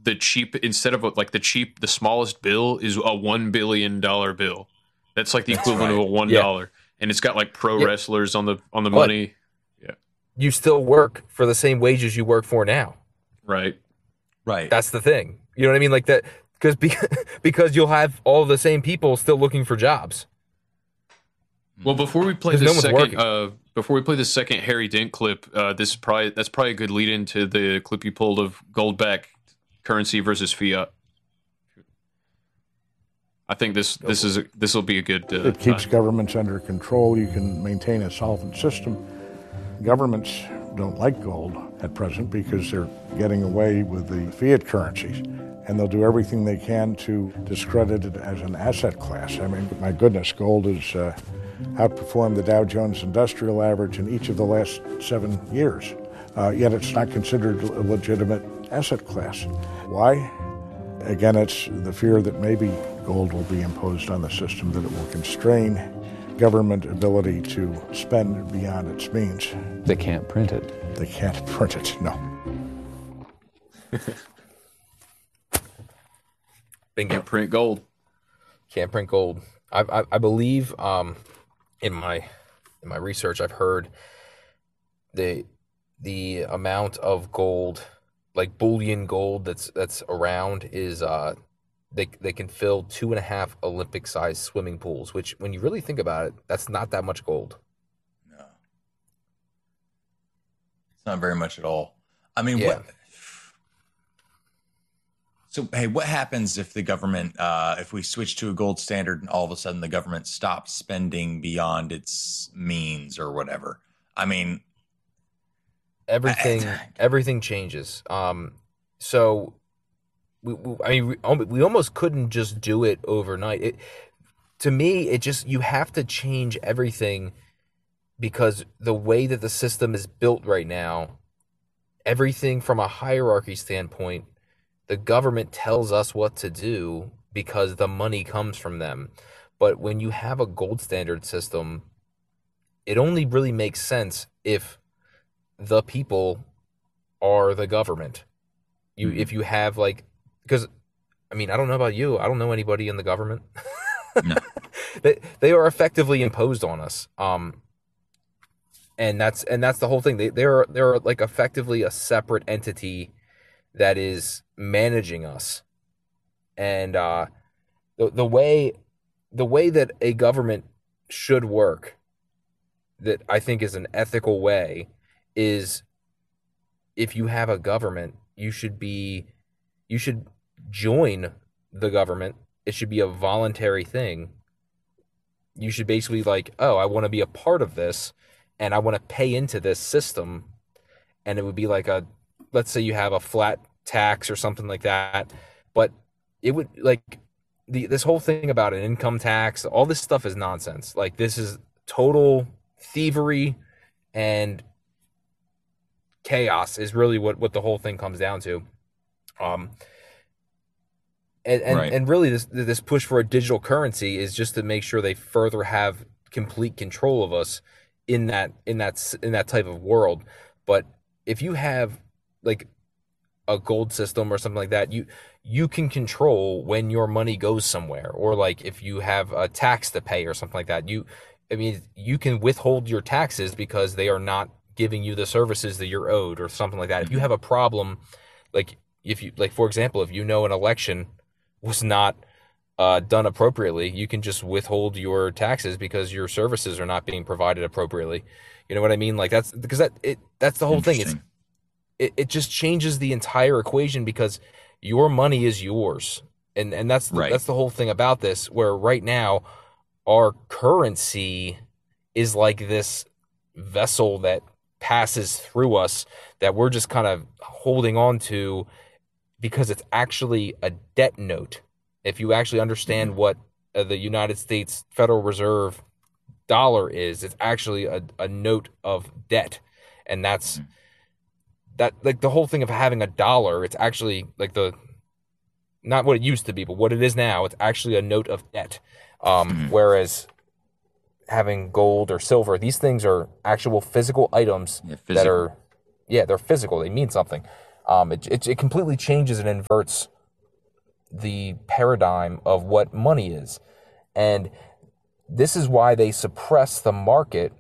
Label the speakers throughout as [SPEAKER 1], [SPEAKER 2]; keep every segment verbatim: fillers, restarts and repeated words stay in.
[SPEAKER 1] the cheap instead of like the cheap the smallest bill is a one billion dollar bill. That's like the
[SPEAKER 2] That's
[SPEAKER 1] equivalent
[SPEAKER 2] right.
[SPEAKER 1] of a one dollar, yeah. And it's got like pro
[SPEAKER 3] yeah.
[SPEAKER 1] wrestlers on the on the
[SPEAKER 3] but
[SPEAKER 1] money. Yeah,
[SPEAKER 3] you still work for the same wages you work for now.
[SPEAKER 1] Right,
[SPEAKER 2] right.
[SPEAKER 3] That's the thing. You know what I mean? Like that because because you'll have all the same people still looking for jobs.
[SPEAKER 1] Well, before we play the
[SPEAKER 3] no
[SPEAKER 1] second, uh, before we play the second Harry Dent clip, uh, this is probably that's probably a good lead into the clip you pulled of gold-backed currency versus fiat. I think this this is this will be a good. Uh,
[SPEAKER 4] it keeps
[SPEAKER 1] time.
[SPEAKER 4] governments under control. You can maintain a solvent system. Governments don't like gold at present because they're getting away with the fiat currencies, and they'll do everything they can to discredit it as an asset class. I mean, my goodness, gold is. Uh, outperformed the Dow Jones Industrial Average in each of the last seven years. Uh, yet it's not considered a legitimate asset class. Why? Again, it's the fear that maybe gold will be imposed on the system, that it will constrain government ability to spend beyond its means.
[SPEAKER 5] They can't print it.
[SPEAKER 4] They can't print it, no.
[SPEAKER 3] Bingo.
[SPEAKER 1] Can't print gold.
[SPEAKER 3] Can't print gold. I, I, I believe um, in my in my research, I've heard the the amount of gold, like bullion gold, that's that's around is uh, they they can fill two and a half Olympic sized swimming pools. Which, when you really think about it, that's not that much gold.
[SPEAKER 2] No, it's not very much at all. I mean,
[SPEAKER 3] Yeah.
[SPEAKER 2] what? So, hey, what happens if the government, uh, if we switch to a gold standard and all of a sudden the government stops spending beyond its means or whatever? I mean,
[SPEAKER 3] everything everything changes. Um, so, we, we, I mean, we, we almost couldn't just do it overnight. It, to me, it just you have to change everything because the way that the system is built right now, everything from a hierarchy standpoint. The government tells us what to do because the money comes from them. But when you have a gold standard system, it only really makes sense if the people are the government. You, mm-hmm. If you have like, because, I mean, I don't know about you. I don't know anybody in the government.
[SPEAKER 2] No.
[SPEAKER 3] they, they are effectively imposed on us. Um, and that's, and that's the whole thing. They, they're, they're like effectively a separate entity that is managing us. And uh, the the way the way that a government should work, that I think is an ethical way, is if you have a government, you should be you should join the government. It should be a voluntary thing. You should basically like, oh, I want to be a part of this, and I want to pay into this system, and it would be like a, let's say you have a flat tax or something like that, but it would like the this whole thing about an income tax, all this stuff is nonsense. Like this is total thievery and chaos is really what, what the whole thing comes down to. Um, and and, right. and really this this push for a digital currency is just to make sure they further have complete control of us in that in that in that type of world. But if you have like a gold system or something like that, you you can control when your money goes somewhere, or like if you have a tax to pay or something like that, you I mean you can withhold your taxes because they are not giving you the services that you're owed or something like that. If you have a problem, like if you like for example, if you know an election was not uh, done appropriately, you can just withhold your taxes because your services are not being provided appropriately. You know what I mean? Like that's because that it that's the whole thing. It's It, it just changes the entire equation because your money is yours. And and that's the,
[SPEAKER 2] right.
[SPEAKER 3] that's the whole thing about this, where right now our currency is like this vessel that passes through us that we're just kind of holding on to because it's actually a debt note. If you actually understand mm-hmm. what uh, the United States Federal Reserve dollar is, it's actually a, a note of debt. And that's... Mm-hmm. That like the whole thing of having a dollar, it's actually like the not what it used to be, but what it is now. It's actually a note of debt. Um, mm-hmm. Whereas having gold or silver, these things are actual physical items yeah, physical. that are yeah, they're physical. They mean something. Um, it, it, it completely changes and inverts the paradigm of what money is. And this is why they suppress the market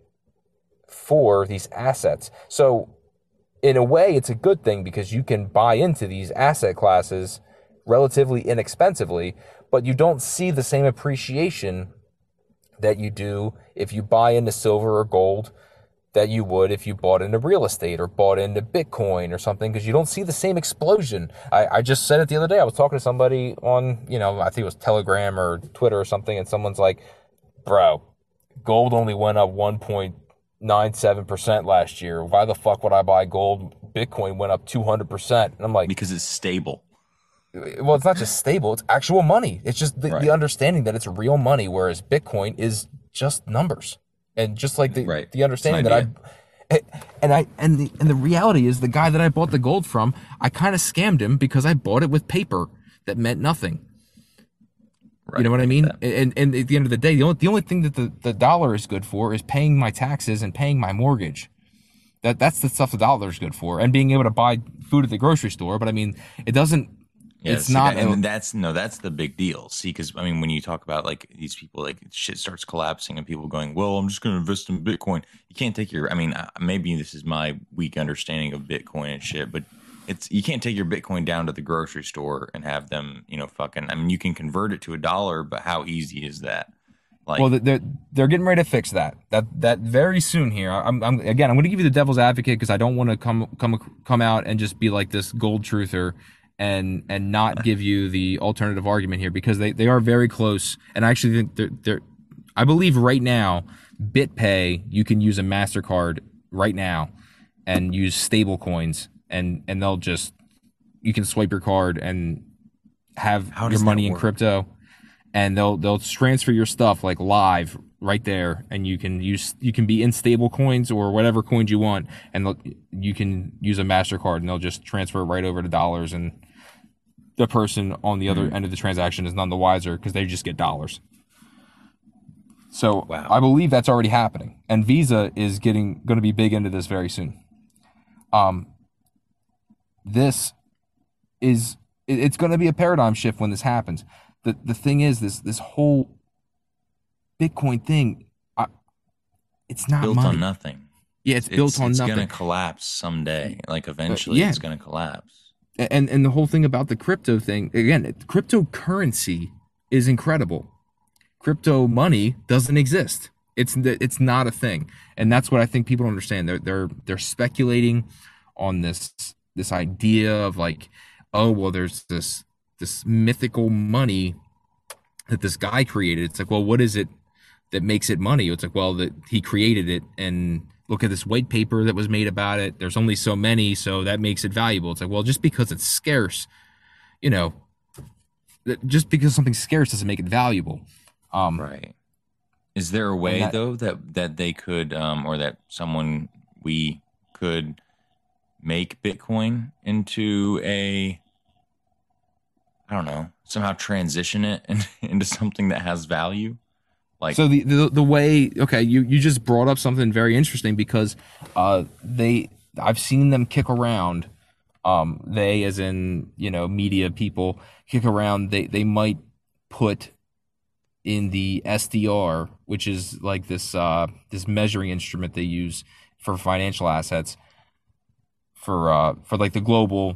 [SPEAKER 3] for these assets. So in a way, it's a good thing because you can buy into these asset classes relatively inexpensively, but you don't see the same appreciation that you do if you buy into silver or gold that you would if you bought into real estate or bought into Bitcoin or something, because you don't see the same explosion. I, I just said it the other day. I was talking to somebody on, you know, I think it was Telegram or Twitter or something, and someone's like, bro, gold only went up one point nine seven percent last year. Why the fuck would I buy gold? Bitcoin went up two hundred percent. And I'm like,
[SPEAKER 2] because it's stable.
[SPEAKER 3] Well, it's not just stable, it's actual money. It's just the, right. the understanding that it's real money, whereas Bitcoin is just numbers. And just like the, right. the understanding that I, and I, and the, and the reality is the guy that I bought the gold from, I kind of scammed him because I bought it with paper that meant nothing. Right. You know what I mean? And, and at the end of the day, the only, the only thing that the, the dollar is good for is paying my taxes and paying my mortgage. That, that's the stuff the dollar is good for, and being able to buy food at the grocery store. But I mean, it doesn't, Yeah, it's
[SPEAKER 2] see,
[SPEAKER 3] not,
[SPEAKER 2] that, and that's no, that's the big deal. See, because I mean, when you talk about like these people, like shit starts collapsing, and people going, "Well, I'm just going to invest in Bitcoin." You can't take your. I mean, maybe this is my weak understanding of Bitcoin and shit, but it's you can't take your Bitcoin down to the grocery store and have them, you know, fucking. I mean, you can convert it to a dollar, but how easy is that? Like,
[SPEAKER 3] well, they're they're getting ready to fix that. That that very soon here. I'm, I'm again. I'm going to give you the devil's advocate because I don't want to come come come out and just be like this gold truther. And and not give you the alternative argument here, because they, they are very close. And I actually think they're, they're I believe right now, BitPay, you can use a MasterCard right now and use stable coins, and, and they'll just, you can swipe your card and have your money in crypto, and they'll they'll transfer your stuff like live right there, and you can use you can be in stable coins or whatever coins you want, and you can use a MasterCard and they'll just transfer it right over to dollars, and the person on the other mm-hmm. end of the transaction is none the wiser because they just get dollars. So wow. I believe that's already happening, and Visa is getting going to be big into this very soon. Um, this is it's going to be a paradigm shift when this happens. The the thing is, this this whole Bitcoin thing, I, it's not
[SPEAKER 2] built
[SPEAKER 3] money.
[SPEAKER 2] on nothing.
[SPEAKER 3] Yeah, it's, it's built
[SPEAKER 2] it's,
[SPEAKER 3] on
[SPEAKER 2] it's
[SPEAKER 3] nothing.
[SPEAKER 2] It's going to collapse someday. Like eventually, uh, yeah. it's going to collapse.
[SPEAKER 3] And and the whole thing about the crypto thing, again, cryptocurrency is incredible. Crypto money doesn't exist. It's it's not a thing, and that's what I think people don't understand. They're they're they're speculating on this this idea of like, oh well, there's this this mythical money that this guy created. It's like, well, what is it that makes it money? It's like, well, that he created it, and look at this white paper that was made about it. There's only so many, so that makes it valuable. It's like, well, just because it's scarce, you know, just because something's scarce doesn't make it valuable. Um,
[SPEAKER 2] right. Is there a way that, though that that they could, um, or that someone we could make Bitcoin into a, I don't know, somehow transition it into something that has value? Like,
[SPEAKER 3] so the, the the way okay you, you just brought up something very interesting, because uh they I've seen them kick around um they as in you know media people kick around they they might put in the S D R, which is like this uh this measuring instrument they use for financial assets for uh for like the global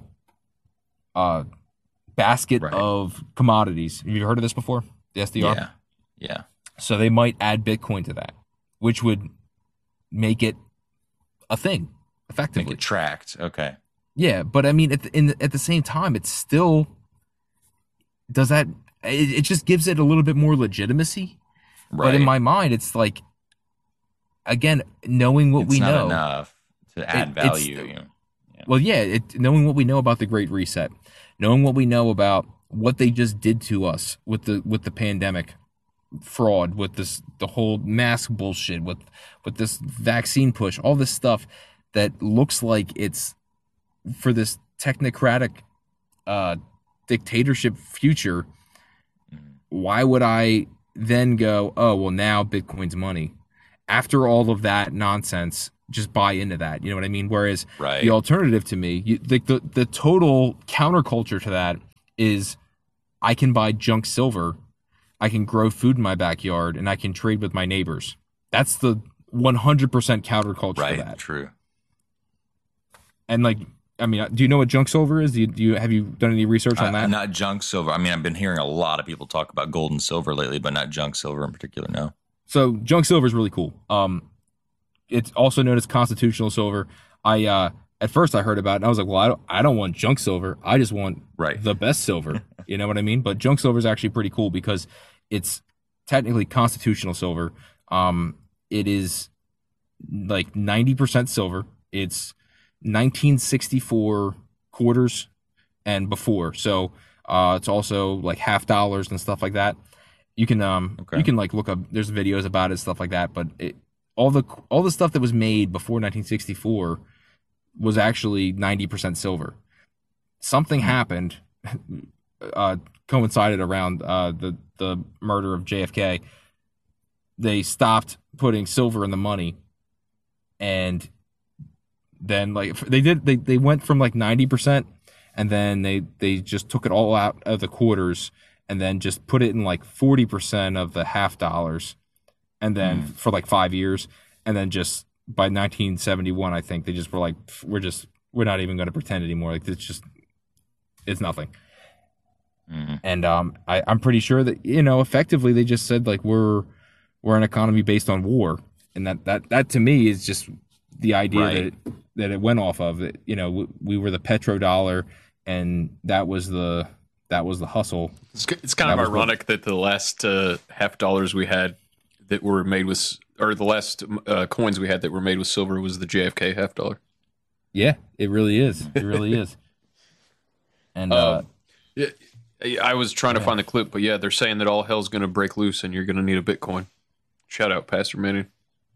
[SPEAKER 3] uh basket right. of commodities. Have you heard of this before? The S D R?
[SPEAKER 2] Yeah. Yeah.
[SPEAKER 3] So they might add Bitcoin to that, which would make it a thing, effectively.
[SPEAKER 2] Make it tracked. Okay.
[SPEAKER 3] Yeah, but I mean, at the, in the, at the same time, it's still does that. It, it just gives it a little bit more legitimacy. Right. But in my mind, it's like, again, knowing what
[SPEAKER 2] it's
[SPEAKER 3] we
[SPEAKER 2] not
[SPEAKER 3] know
[SPEAKER 2] enough to add
[SPEAKER 3] it,
[SPEAKER 2] value. You know?
[SPEAKER 3] Yeah. Well, yeah, it, knowing what we know about the Great Reset, knowing what we know about what they just did to us with the with the pandemic. Fraud, with this the whole mask bullshit, with with this vaccine push, all this stuff that looks like it's for this technocratic uh dictatorship future. Why would I then go, oh well, now Bitcoin's money? After all of that nonsense, just buy into that. You know what I mean? Whereas
[SPEAKER 2] right.
[SPEAKER 3] the alternative to me, you, the, the the total counterculture to that is I can buy junk silver, I can grow food in my backyard, and I can trade with my neighbors. That's the one hundred percent counterculture
[SPEAKER 2] right,
[SPEAKER 3] to that.
[SPEAKER 2] True.
[SPEAKER 3] And like, I mean, do you know what junk silver is? Do you, do you have you done any research on
[SPEAKER 2] uh,
[SPEAKER 3] that?
[SPEAKER 2] Not junk silver. I mean, I've been hearing a lot of people talk about gold and silver lately, but not junk silver in particular. No.
[SPEAKER 3] So junk silver is really cool. Um, it's also known as constitutional silver. I uh, at first I heard about it and I was like, well, I don't, I don't want junk silver. I just want
[SPEAKER 2] right.
[SPEAKER 3] the best silver. You know what I mean? But junk silver is actually pretty cool because it's technically constitutional silver. Um, it is like ninety percent silver. It's nineteen sixty-four quarters and before. So uh, it's also like half dollars and stuff like that. You can um okay. you can like look up. There's videos about it, stuff like that. But it, all the all the stuff that was made before nineteen sixty-four was actually ninety percent silver. Something happened, uh, coincided around uh, the the murder of J F K. They stopped putting silver in the money, and then like they did they, they went from like ninety percent, and then they they just took it all out of the quarters. And then just put it in like forty percent of the half dollars, and then mm. for like five years, and then just by nineteen seventy-one, I think they just were like, we're just we're not even going to pretend anymore. Like it's just it's nothing. Mm. And um, I, I'm pretty sure that you know, effectively, they just said like we're we're an economy based on war, and that that that to me is just the idea right. that it, that it went off of. That you know, we, we were the petrodollar, and that was the That was the hustle.
[SPEAKER 1] It's, it's kind that of ironic the, that the last uh, half dollars we had that were made with, or the last uh, coins we had that were made with silver was the J F K half dollar.
[SPEAKER 3] Yeah, it really is. It really is. And uh,
[SPEAKER 1] um, yeah, I was trying yeah. to find the clip, but yeah, they're saying that all hell's going to break loose and you're going to need a Bitcoin. Shout out, Pastor Manning.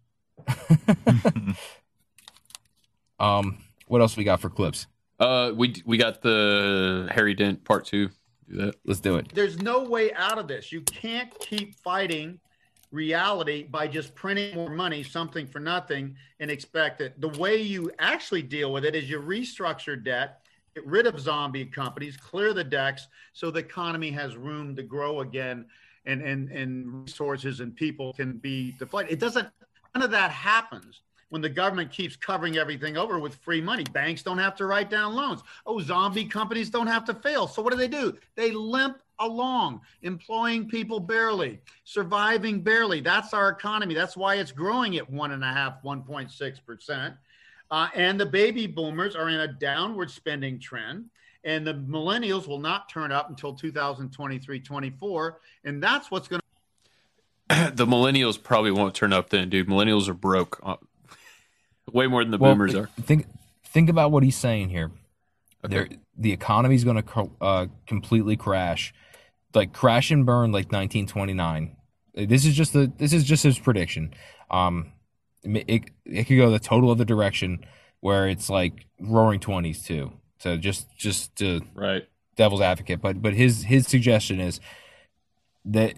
[SPEAKER 3] um, what else we got for clips?
[SPEAKER 1] Uh, we we got the Harry Dent part two. Do that.
[SPEAKER 3] Let's do it.
[SPEAKER 5] There's no way out of this. You can't keep fighting reality by just printing more money, something for nothing, and expect it. The way you actually deal with it is you restructure debt, get rid of zombie companies, clear the decks so the economy has room to grow again, and and and resources and people can be deflated. It doesn't. None of that happens when the government keeps covering everything over with free money. Banks don't have to write down loans. Oh, zombie companies don't have to fail. So what do they do? They limp along, employing people barely, surviving barely. That's our economy. That's why it's growing at one and a half, one point six percent. Uh, and the baby boomers are in a downward spending trend. And the millennials will not turn up until two thousand twenty-three, twenty-four. And that's what's going
[SPEAKER 1] to. The millennials probably won't turn up then, dude. Millennials are broke. Way more than the
[SPEAKER 3] well,
[SPEAKER 1] boomers are.
[SPEAKER 3] Think think about what he's saying here. Okay. There, the economy's going to uh, completely crash, like crash and burn, like nineteen twenty-nine. This is just the this is just his prediction. Um, it it could go the total other direction where it's like Roaring Twenties too. So just just to
[SPEAKER 1] right,
[SPEAKER 3] devil's advocate, but but his his suggestion is that.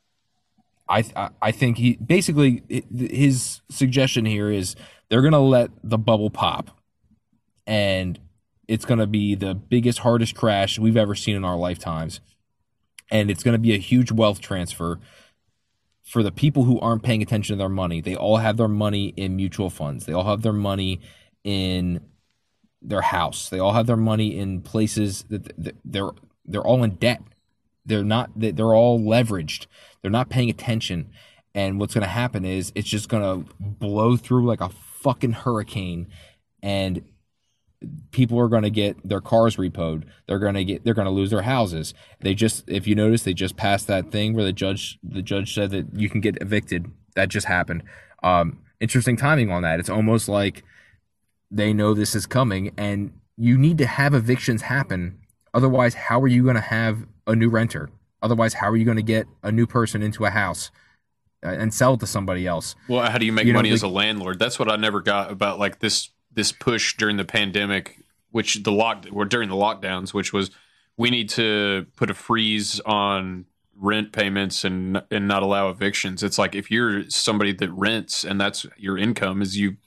[SPEAKER 3] I I think he basically his suggestion here is they're gonna let the bubble pop, and it's gonna be the biggest, hardest crash we've ever seen in our lifetimes, and it's gonna be a huge wealth transfer for the people who aren't paying attention to their money. They all have their money in mutual funds. They all have their money in their house. They all have their money in places that they're they're all in debt. They're not. They're all leveraged. They're not paying attention, and what's going to happen is it's just going to blow through like a fucking hurricane, and people are going to get their cars repoed. They're going to get. They're going to lose their houses. They just, if you notice, they just passed that thing where the judge, the judge said that you can get evicted. That just happened. Um, interesting timing on that. It's almost like they know this is coming, and you need to have evictions happen. Otherwise, how are you going to have a new renter? Otherwise, how are you going to get a new person into a house and sell it to somebody else?
[SPEAKER 1] Well, how do you make you money know, as like, a landlord? That's what I never got about like this this push during the pandemic, which the lock or during the lockdowns, which was we need to put a freeze on rent payments and and not allow evictions. It's like if you're somebody that rents and that's your income is you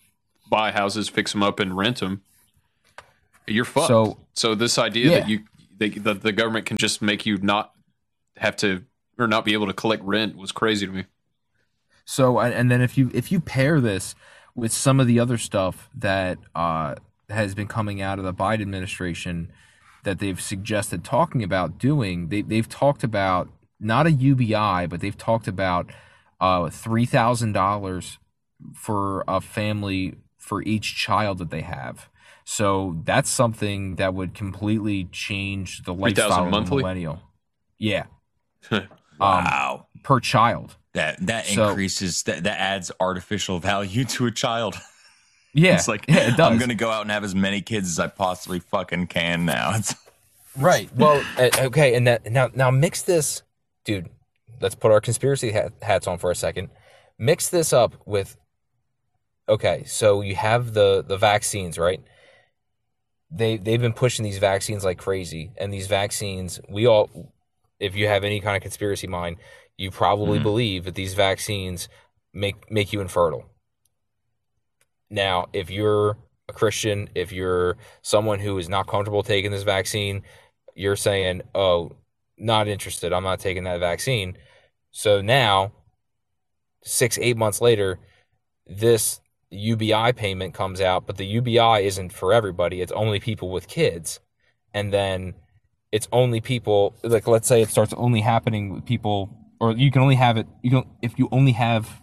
[SPEAKER 1] buy houses, fix them up, and rent them, you're fucked.
[SPEAKER 3] So,
[SPEAKER 1] so this idea
[SPEAKER 3] yeah.
[SPEAKER 1] that you they, that the government can just make you not have to or not be able to collect rent was crazy to me.
[SPEAKER 3] So, and then if you if you pair this with some of the other stuff that uh, has been coming out of the Biden administration that they've suggested talking about doing, they, they've talked about not a U B I, but they've talked about uh, three thousand dollars for a family for each child that they have. So that's something that would completely change the lifestyle of the millennial. Yeah.
[SPEAKER 2] Wow.
[SPEAKER 3] Um, per child.
[SPEAKER 2] That that
[SPEAKER 3] So-
[SPEAKER 2] increases that that adds artificial value to a child.
[SPEAKER 3] Yeah.
[SPEAKER 2] It's like
[SPEAKER 3] yeah, it does.
[SPEAKER 2] I'm gonna go out and have as many kids as I possibly fucking can now. It's
[SPEAKER 3] Right. Well, uh, okay, and that now now mix this, dude. Let's put our conspiracy hat, hats on for a second. Mix this up with, okay, so you have the the vaccines, right? They they've been pushing these vaccines like crazy, and these vaccines, we all, if you have any kind of conspiracy mind, you probably
[SPEAKER 2] Mhm.
[SPEAKER 3] believe that these vaccines make make you infertile. Now, if you're a Christian, if you're someone who is not comfortable taking this vaccine, you're saying, oh, not interested. I'm not taking that vaccine. So now, six, eight months later, this U B I payment comes out, but the U B I isn't for everybody. It's only people with kids. And then it's only people, like, let's say it starts only happening with people, or you can only have it, you can, if you only have,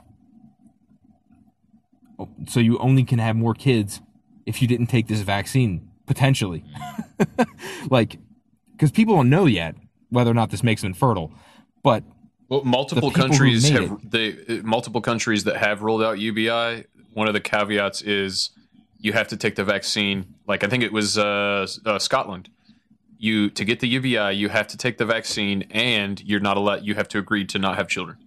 [SPEAKER 3] so you only can have more kids if you didn't take this vaccine, potentially. Like, because people don't know yet whether or not this makes them infertile. But
[SPEAKER 1] well, multiple
[SPEAKER 3] people who
[SPEAKER 1] countries
[SPEAKER 3] made
[SPEAKER 1] have they multiple countries that have rolled out U B I. One of the caveats is you have to take the vaccine. Like I think it was uh, uh, Scotland. You to get the U B I, you have to take the vaccine, and you're not allowed. You have to agree to not have children.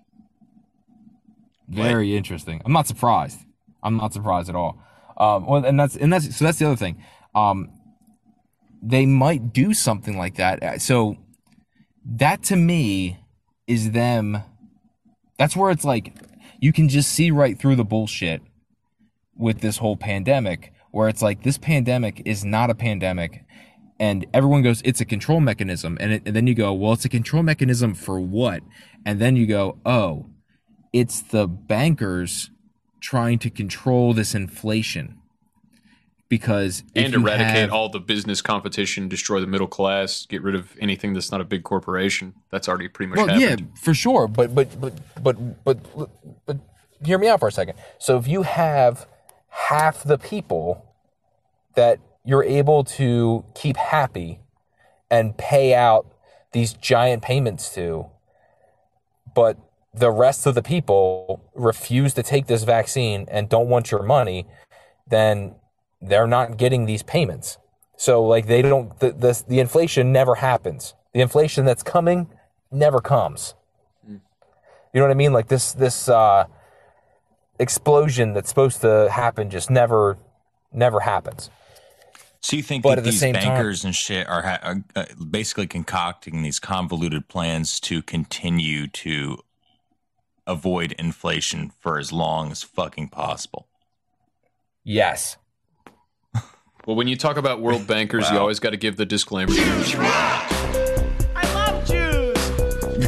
[SPEAKER 3] very interesting. I'm not surprised. I'm not surprised at all. Um, well, and that's and that's so that's the other thing. Um, they might do something like that. So that to me is them. That's where it's like you can just see right through the bullshit with this whole pandemic, where it's like this pandemic is not a pandemic, and everyone goes, it's a control mechanism, and, it, and then you go, well, it's a control mechanism for what? And then you go, oh, it's the bankers trying to control this inflation. Because if
[SPEAKER 1] And
[SPEAKER 3] you
[SPEAKER 1] eradicate
[SPEAKER 3] have,
[SPEAKER 1] all the business competition, destroy the middle class, get rid of anything that's not a big corporation. That's already pretty much
[SPEAKER 3] well,
[SPEAKER 1] happened.
[SPEAKER 3] yeah, for sure. But but but but but but hear me out for a second. So if you have half the people that you're able to keep happy and pay out these giant payments to, but the rest of the people refuse to take this vaccine and don't want your money, then they're not getting these payments. So like they don't, the, the, the inflation never happens. The inflation that's coming never comes. You know what I mean? Like this, this uh, explosion that's supposed to happen just never, never happens.
[SPEAKER 2] So you think
[SPEAKER 3] But
[SPEAKER 2] that
[SPEAKER 3] at the
[SPEAKER 2] these
[SPEAKER 3] same
[SPEAKER 2] bankers and shit are, ha- are uh, basically concocting these convoluted plans to continue to avoid inflation for as long as fucking possible?
[SPEAKER 3] Yes.
[SPEAKER 1] Well, when you talk about world bankers, you
[SPEAKER 2] Wow.
[SPEAKER 1] always got to give the disclaimer.
[SPEAKER 6] I love Jews.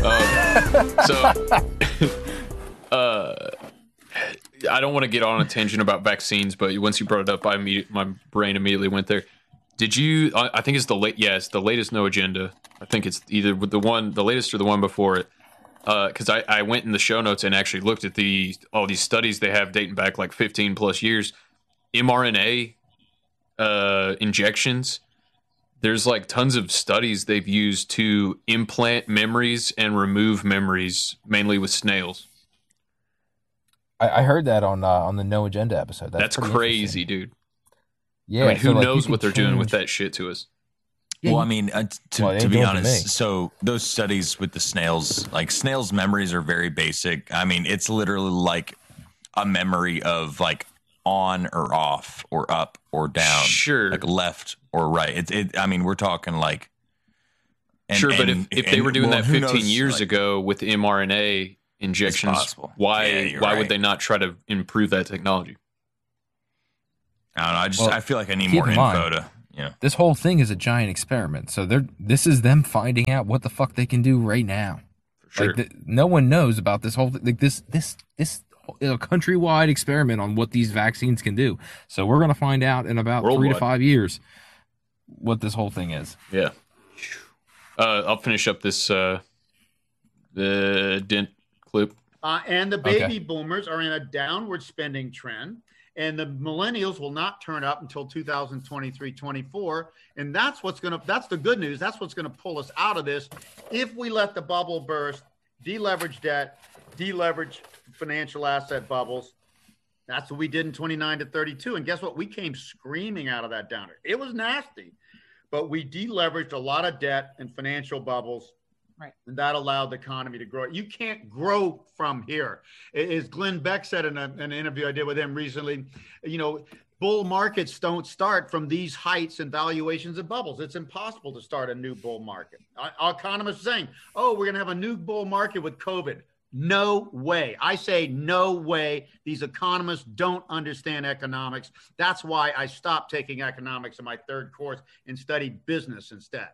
[SPEAKER 1] So, uh, I don't want to get on a tangent about vaccines, but once you brought it up, I immediate, my brain immediately went there. Did you? I, I think it's the late. Yes, the latest No Agenda. I think it's either with the one, the latest, or the one before it. Because I, I went in the show notes and actually looked at the all these studies they have dating back like fifteen plus years. mRNA uh, injections. There's like tons of studies they've used to implant memories and remove memories, mainly with snails.
[SPEAKER 3] I, I heard that on uh, on the No Agenda episode. That's,
[SPEAKER 1] That's
[SPEAKER 3] pretty
[SPEAKER 1] crazy,
[SPEAKER 3] interesting.
[SPEAKER 1] dude.
[SPEAKER 3] Yeah.
[SPEAKER 1] I mean,
[SPEAKER 3] so,
[SPEAKER 1] who
[SPEAKER 3] like, you
[SPEAKER 1] knows
[SPEAKER 3] can
[SPEAKER 1] what they're doing with
[SPEAKER 3] change-
[SPEAKER 1] that shit to us?
[SPEAKER 3] Yeah,
[SPEAKER 2] well,
[SPEAKER 3] you-
[SPEAKER 2] I mean, uh, to,
[SPEAKER 3] Well, it
[SPEAKER 2] to
[SPEAKER 3] ain't
[SPEAKER 2] be
[SPEAKER 3] doing it to
[SPEAKER 2] honest,
[SPEAKER 3] me.
[SPEAKER 2] so those studies with the snails, like snails' memories are very basic. I mean, it's literally like a memory of like on or off or up or down,
[SPEAKER 1] Sure.
[SPEAKER 2] like left or right. It, it I mean, we're talking like. and-
[SPEAKER 1] sure, but if,
[SPEAKER 2] and-
[SPEAKER 1] if they
[SPEAKER 2] and,
[SPEAKER 1] were doing
[SPEAKER 2] well,
[SPEAKER 1] that
[SPEAKER 2] who
[SPEAKER 1] fifteen
[SPEAKER 2] knows,
[SPEAKER 1] years
[SPEAKER 2] like-
[SPEAKER 1] ago with mRNA injections,
[SPEAKER 2] possible.
[SPEAKER 1] why
[SPEAKER 2] Yeah, you're
[SPEAKER 1] why
[SPEAKER 2] right.
[SPEAKER 1] would they not try to improve that technology?
[SPEAKER 2] I don't know. I just
[SPEAKER 3] Well,
[SPEAKER 2] I feel like I need
[SPEAKER 3] keep
[SPEAKER 2] more
[SPEAKER 3] in
[SPEAKER 2] info
[SPEAKER 3] mind,
[SPEAKER 2] to you know.
[SPEAKER 3] this whole thing is a giant experiment. So they're this is them finding out what the fuck they can do right now.
[SPEAKER 1] For sure.
[SPEAKER 3] Like the, no one knows about this whole like this this this is a countrywide experiment on what these vaccines can do. So we're gonna find out in about three
[SPEAKER 1] Worldwide.
[SPEAKER 3] to five years what this whole thing is.
[SPEAKER 1] Yeah. Uh, I'll finish up this uh, the dent clip.
[SPEAKER 5] Uh, and the baby
[SPEAKER 3] Okay.
[SPEAKER 5] boomers are in a downward spending trend, and the millennials will not turn up until two thousand twenty-three, twenty-four. And that's what's going to, that's the good news. That's what's going to pull us out of this. If we let the bubble burst, deleverage debt, deleverage financial asset bubbles, that's what we did in twenty-nine to thirty-two. And guess what? We came screaming out of that downer. It was nasty, but we deleveraged a lot of debt and financial bubbles.
[SPEAKER 7] Right.
[SPEAKER 5] And that allowed the economy to grow. You can't grow from here. As Glenn Beck said in a, an interview I did with him recently, you know, bull markets don't start from these heights and valuations of bubbles. It's impossible to start a new bull market. Our economists are saying, oh, we're going to have a new bull market with COVID. No way. I say no way. These economists don't understand economics. That's why I stopped taking economics in my third course and studied business instead.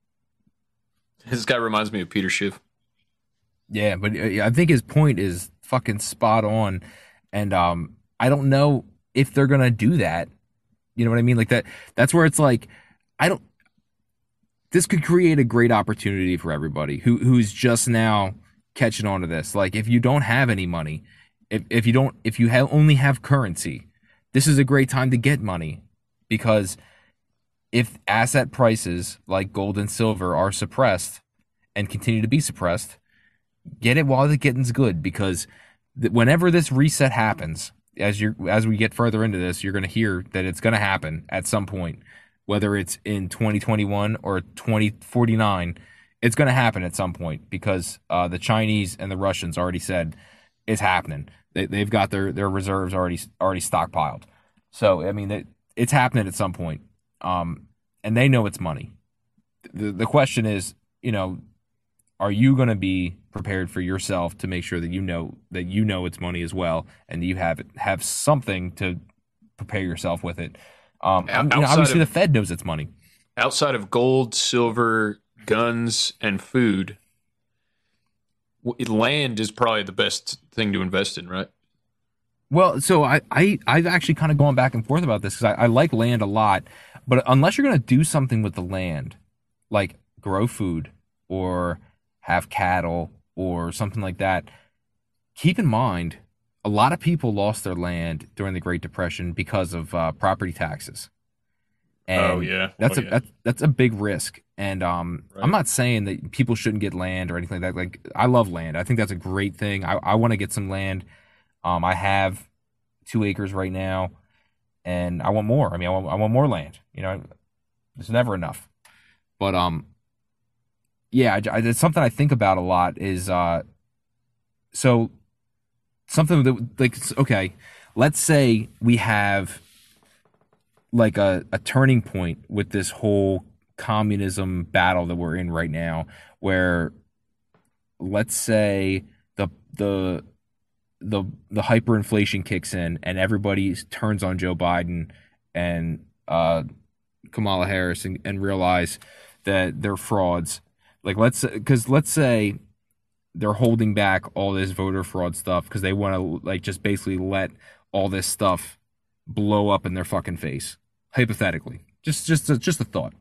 [SPEAKER 1] This guy reminds me of Peter Schiff.
[SPEAKER 3] Yeah, but uh, I think his point is fucking spot on, and um, I don't know if they're gonna do that. You know what I mean? Like that. That's where it's like, I don't. This could create a great opportunity for everybody who who's just now catching on to this. Like, if you don't have any money, if if you don't, if you have only have currency, this is a great time to get money, because if asset prices like gold and silver are suppressed and continue to be suppressed, get it while the getting's good, because th- whenever this reset happens, as you as we get further into this, you're going to hear that it's going to happen at some point, whether it's in twenty twenty-one or twenty forty-nine, it's going to happen at some point, because uh, the Chinese and the Russians already said it's happening. They, they've got their, their reserves already already stockpiled. So, I mean, it, it's happening at some point. Um, and they know it's money. The the question is, you know, are you going to be prepared for yourself to make sure that you know that you know it's money as well, and you have have something to prepare yourself with it. Um, you know, obviously,
[SPEAKER 1] of,
[SPEAKER 3] the Fed knows it's money.
[SPEAKER 1] Outside of gold, silver, guns, and food, land is probably the best thing to invest in, right?
[SPEAKER 3] Well, so I, I, I've actually kind of gone back and forth about this, because I, I like land a lot, but unless you're going to do something with the land, like grow food or have cattle or something like that, keep in mind, a lot of people lost their land during the Great Depression because of uh, property taxes. And
[SPEAKER 1] oh, yeah.
[SPEAKER 3] That's
[SPEAKER 1] oh,
[SPEAKER 3] a
[SPEAKER 1] yeah.
[SPEAKER 3] that's, that's a big risk. And um,
[SPEAKER 1] Right.
[SPEAKER 3] I'm not saying that people shouldn't get land or anything like that. Like, I love land. I think that's a great thing. I, I want to get some land. Um, I have two acres right now, and I want more. I mean, I want, I want more land. You know, it's never enough. But um, yeah, I, I, it's something I think about a lot. Is uh, so something that, like, okay, let's say we have like a, a turning point with this whole communism battle that we're in right now, where let's say the the the the hyperinflation kicks in and everybody turns on Joe Biden and uh, Kamala Harris and, and realize that they're frauds. Like, let's because let's say they're holding back all this voter fraud stuff because they want to, like, just basically let all this stuff blow up in their fucking face, hypothetically. Just just a, just a thought.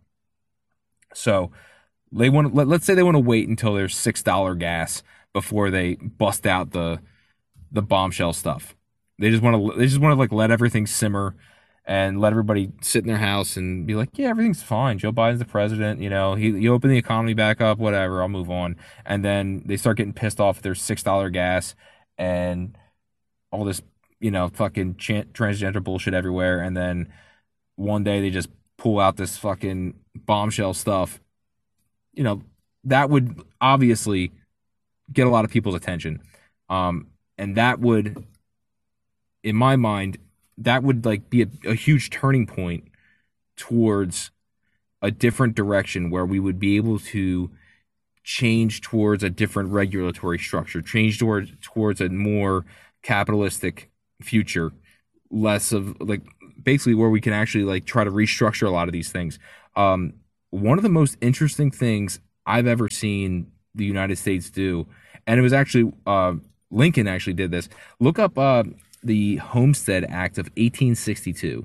[SPEAKER 3] So they want to, let, let's say they want to wait until there's six dollar gas before they bust out the the bombshell stuff. They just want to they just want to like let everything simmer and let everybody sit in their house and be like, yeah, everything's fine. Joe Biden's the president. You know, he you open the economy back up, whatever. I'll move on. And then they start getting pissed off if there's six dollar gas and all this, you know, fucking transgender bullshit everywhere. And then one day they just pull out this fucking bombshell stuff. You know, that would obviously get a lot of people's attention. Um, and that would, in my mind, that would like be a, a huge turning point towards a different direction where we would be able to change towards a different regulatory structure, change towards towards a more capitalistic future, less of like basically where we can actually like try to restructure a lot of these things. Um, one of the most interesting things I've ever seen the United States do, and it was actually uh, Lincoln actually did this. Look up uh, the Homestead Act of eighteen sixty-two.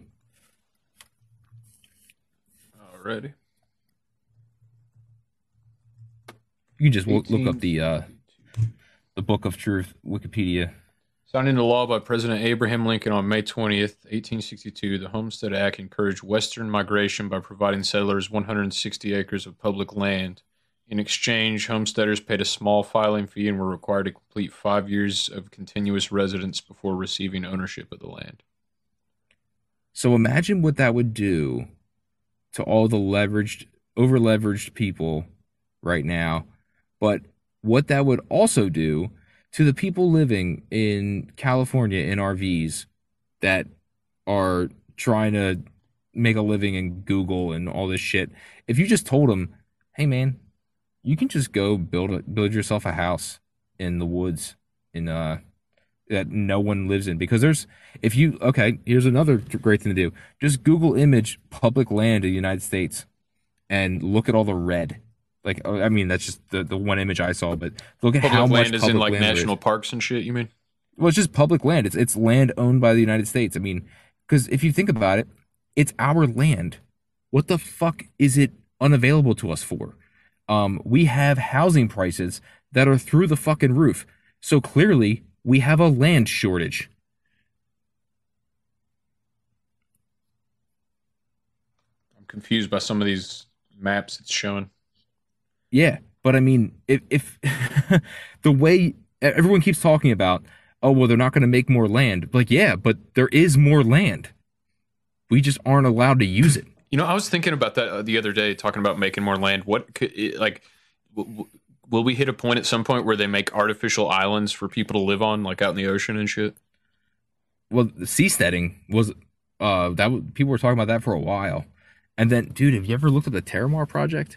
[SPEAKER 1] Alrighty.
[SPEAKER 3] You can just look, look up the uh, the Book of Truth, Wikipedia.
[SPEAKER 1] Signed into law by President Abraham Lincoln on May twentieth, eighteen sixty-two, the Homestead Act encouraged Western migration by providing settlers one hundred sixty acres of public land. In exchange, homesteaders paid a small filing fee and were required to complete five years of continuous residence before receiving ownership of the land.
[SPEAKER 3] So imagine what that would do to all the leveraged, over-leveraged people right now, but what that would also do to the people living in California in R Vs that are trying to make a living in Google and all this shit. If you just told them, hey man, you can just go build a, build yourself a house in the woods in uh that no one lives in, because there's if you okay, here's another great thing to do. Just Google image public land in the United States and look at all the red. Like, I mean, that's just the, the one image I saw, but look at
[SPEAKER 1] public
[SPEAKER 3] how much
[SPEAKER 1] land is
[SPEAKER 3] public
[SPEAKER 1] in like
[SPEAKER 3] land
[SPEAKER 1] national parks and shit, you mean?
[SPEAKER 3] Well, it's just public land. It's it's land owned by the United States. I mean, because if you think about it, it's our land. What the fuck is it unavailable to us for? Um, we have housing prices that are through the fucking roof. So clearly, we have a land shortage.
[SPEAKER 1] I'm confused by some of these maps it's showing.
[SPEAKER 3] Yeah, but I mean, if, if the way everyone keeps talking about, oh, well, they're not going to make more land. Like, yeah, but there is more land. We just aren't allowed to use it.
[SPEAKER 1] You know, I was thinking about that the other day, talking about making more land. What could, like, w- will we hit a point at some point where they make artificial islands for people to live on, like out in the ocean and shit?
[SPEAKER 3] Well, the seasteading was, uh, that was, people were talking about that for a while. And then, dude, have you ever looked at the Terramar project?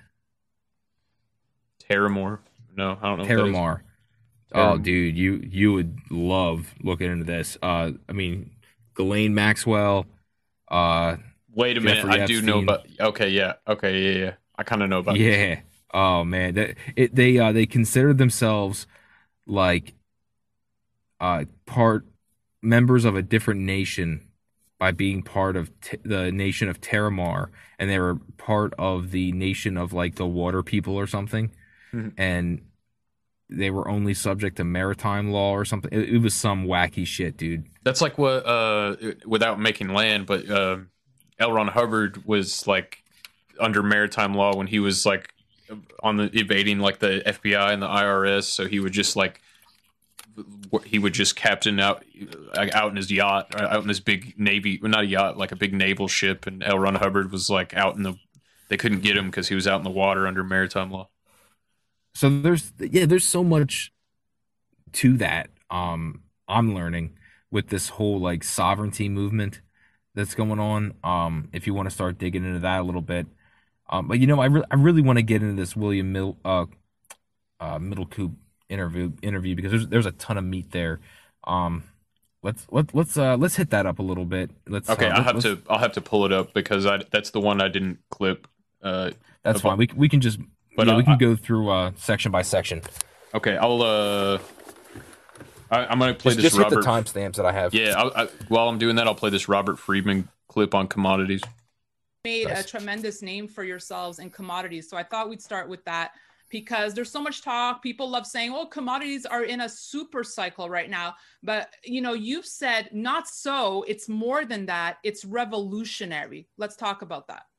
[SPEAKER 1] Terramar? No, I don't know.
[SPEAKER 3] Terramar. Oh, dude, you you would love looking into this. Uh, I mean, Ghislaine Maxwell. Uh,
[SPEAKER 1] Wait a
[SPEAKER 3] Jeffrey
[SPEAKER 1] minute, I
[SPEAKER 3] Epstein.
[SPEAKER 1] do know about. Okay, yeah, okay, yeah, yeah. I kind of know about.
[SPEAKER 3] Yeah.
[SPEAKER 1] This.
[SPEAKER 3] Oh man, that, it, they uh, they considered themselves like uh, part members of a different nation by being part of t- the nation of Terramar, and they were part of the nation of like the water people or something. Mm-hmm. And they were only subject to maritime law or something. It, it was some wacky shit, dude.
[SPEAKER 1] That's like what, uh, without making land, but uh, L. Ron Hubbard was like under maritime law when he was like on the evading like the F B I and the I R S. So he would just like he would just captain out out in his yacht, out in his big navy, well, not a yacht, like a big naval ship. And L. Ron Hubbard was like out in the. They couldn't get him because he was out in the water under maritime law.
[SPEAKER 3] So there's yeah, there's so much to that. Um, I'm learning with this whole like sovereignty movement that's going on. Um, if you want to start digging into that a little bit, um, but you know, I really I really want to get into this William Middle uh, uh, Middlecoop interview interview because there's there's a ton of meat there. Um, let's let let's uh let's hit that up a little bit. Let's
[SPEAKER 1] okay.
[SPEAKER 3] Uh,
[SPEAKER 1] I'll have
[SPEAKER 3] let's,
[SPEAKER 1] to I'll have to pull it up because I that's the one I didn't clip. Uh,
[SPEAKER 3] that's fine. We we can just. But yeah, we can go through uh, section by section.
[SPEAKER 1] Okay, I'll. Uh, I, I'm gonna play
[SPEAKER 3] just,
[SPEAKER 1] this.
[SPEAKER 3] Just
[SPEAKER 1] Robert,
[SPEAKER 3] hit the timestamps that I have.
[SPEAKER 1] Yeah. I, I, while I'm doing that, I'll play this Robert Friedman clip on commodities.
[SPEAKER 7] Made nice. A tremendous name for yourselves in commodities, so I thought we'd start with that because there's so much talk. People love saying, "Oh, commodities are in a super cycle right now," but you know, you've said not so. It's more than that. It's revolutionary. Let's talk about that.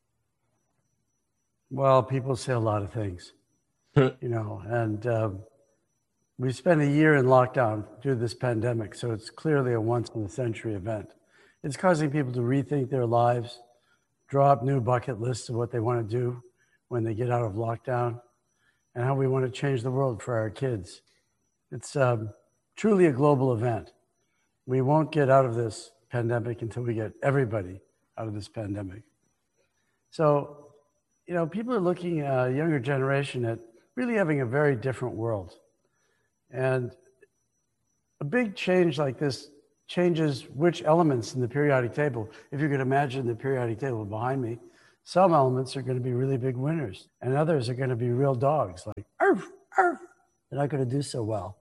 [SPEAKER 8] Well, people say a lot of things, you know, and um, we spent a year in lockdown due to this pandemic, so it's clearly a once-in-a-century event. It's causing people to rethink their lives, draw up new bucket lists of what they want to do when they get out of lockdown, and how we want to change the world for our kids. It's um, truly a global event. We won't get out of this pandemic until we get everybody out of this pandemic. So, you know, people are looking at a younger generation at really having a very different world. And a big change like this changes which elements in the periodic table. If you could imagine the periodic table behind me, some elements are going to be really big winners, and others are going to be real dogs, like, arf, arf. They're not going to do so well.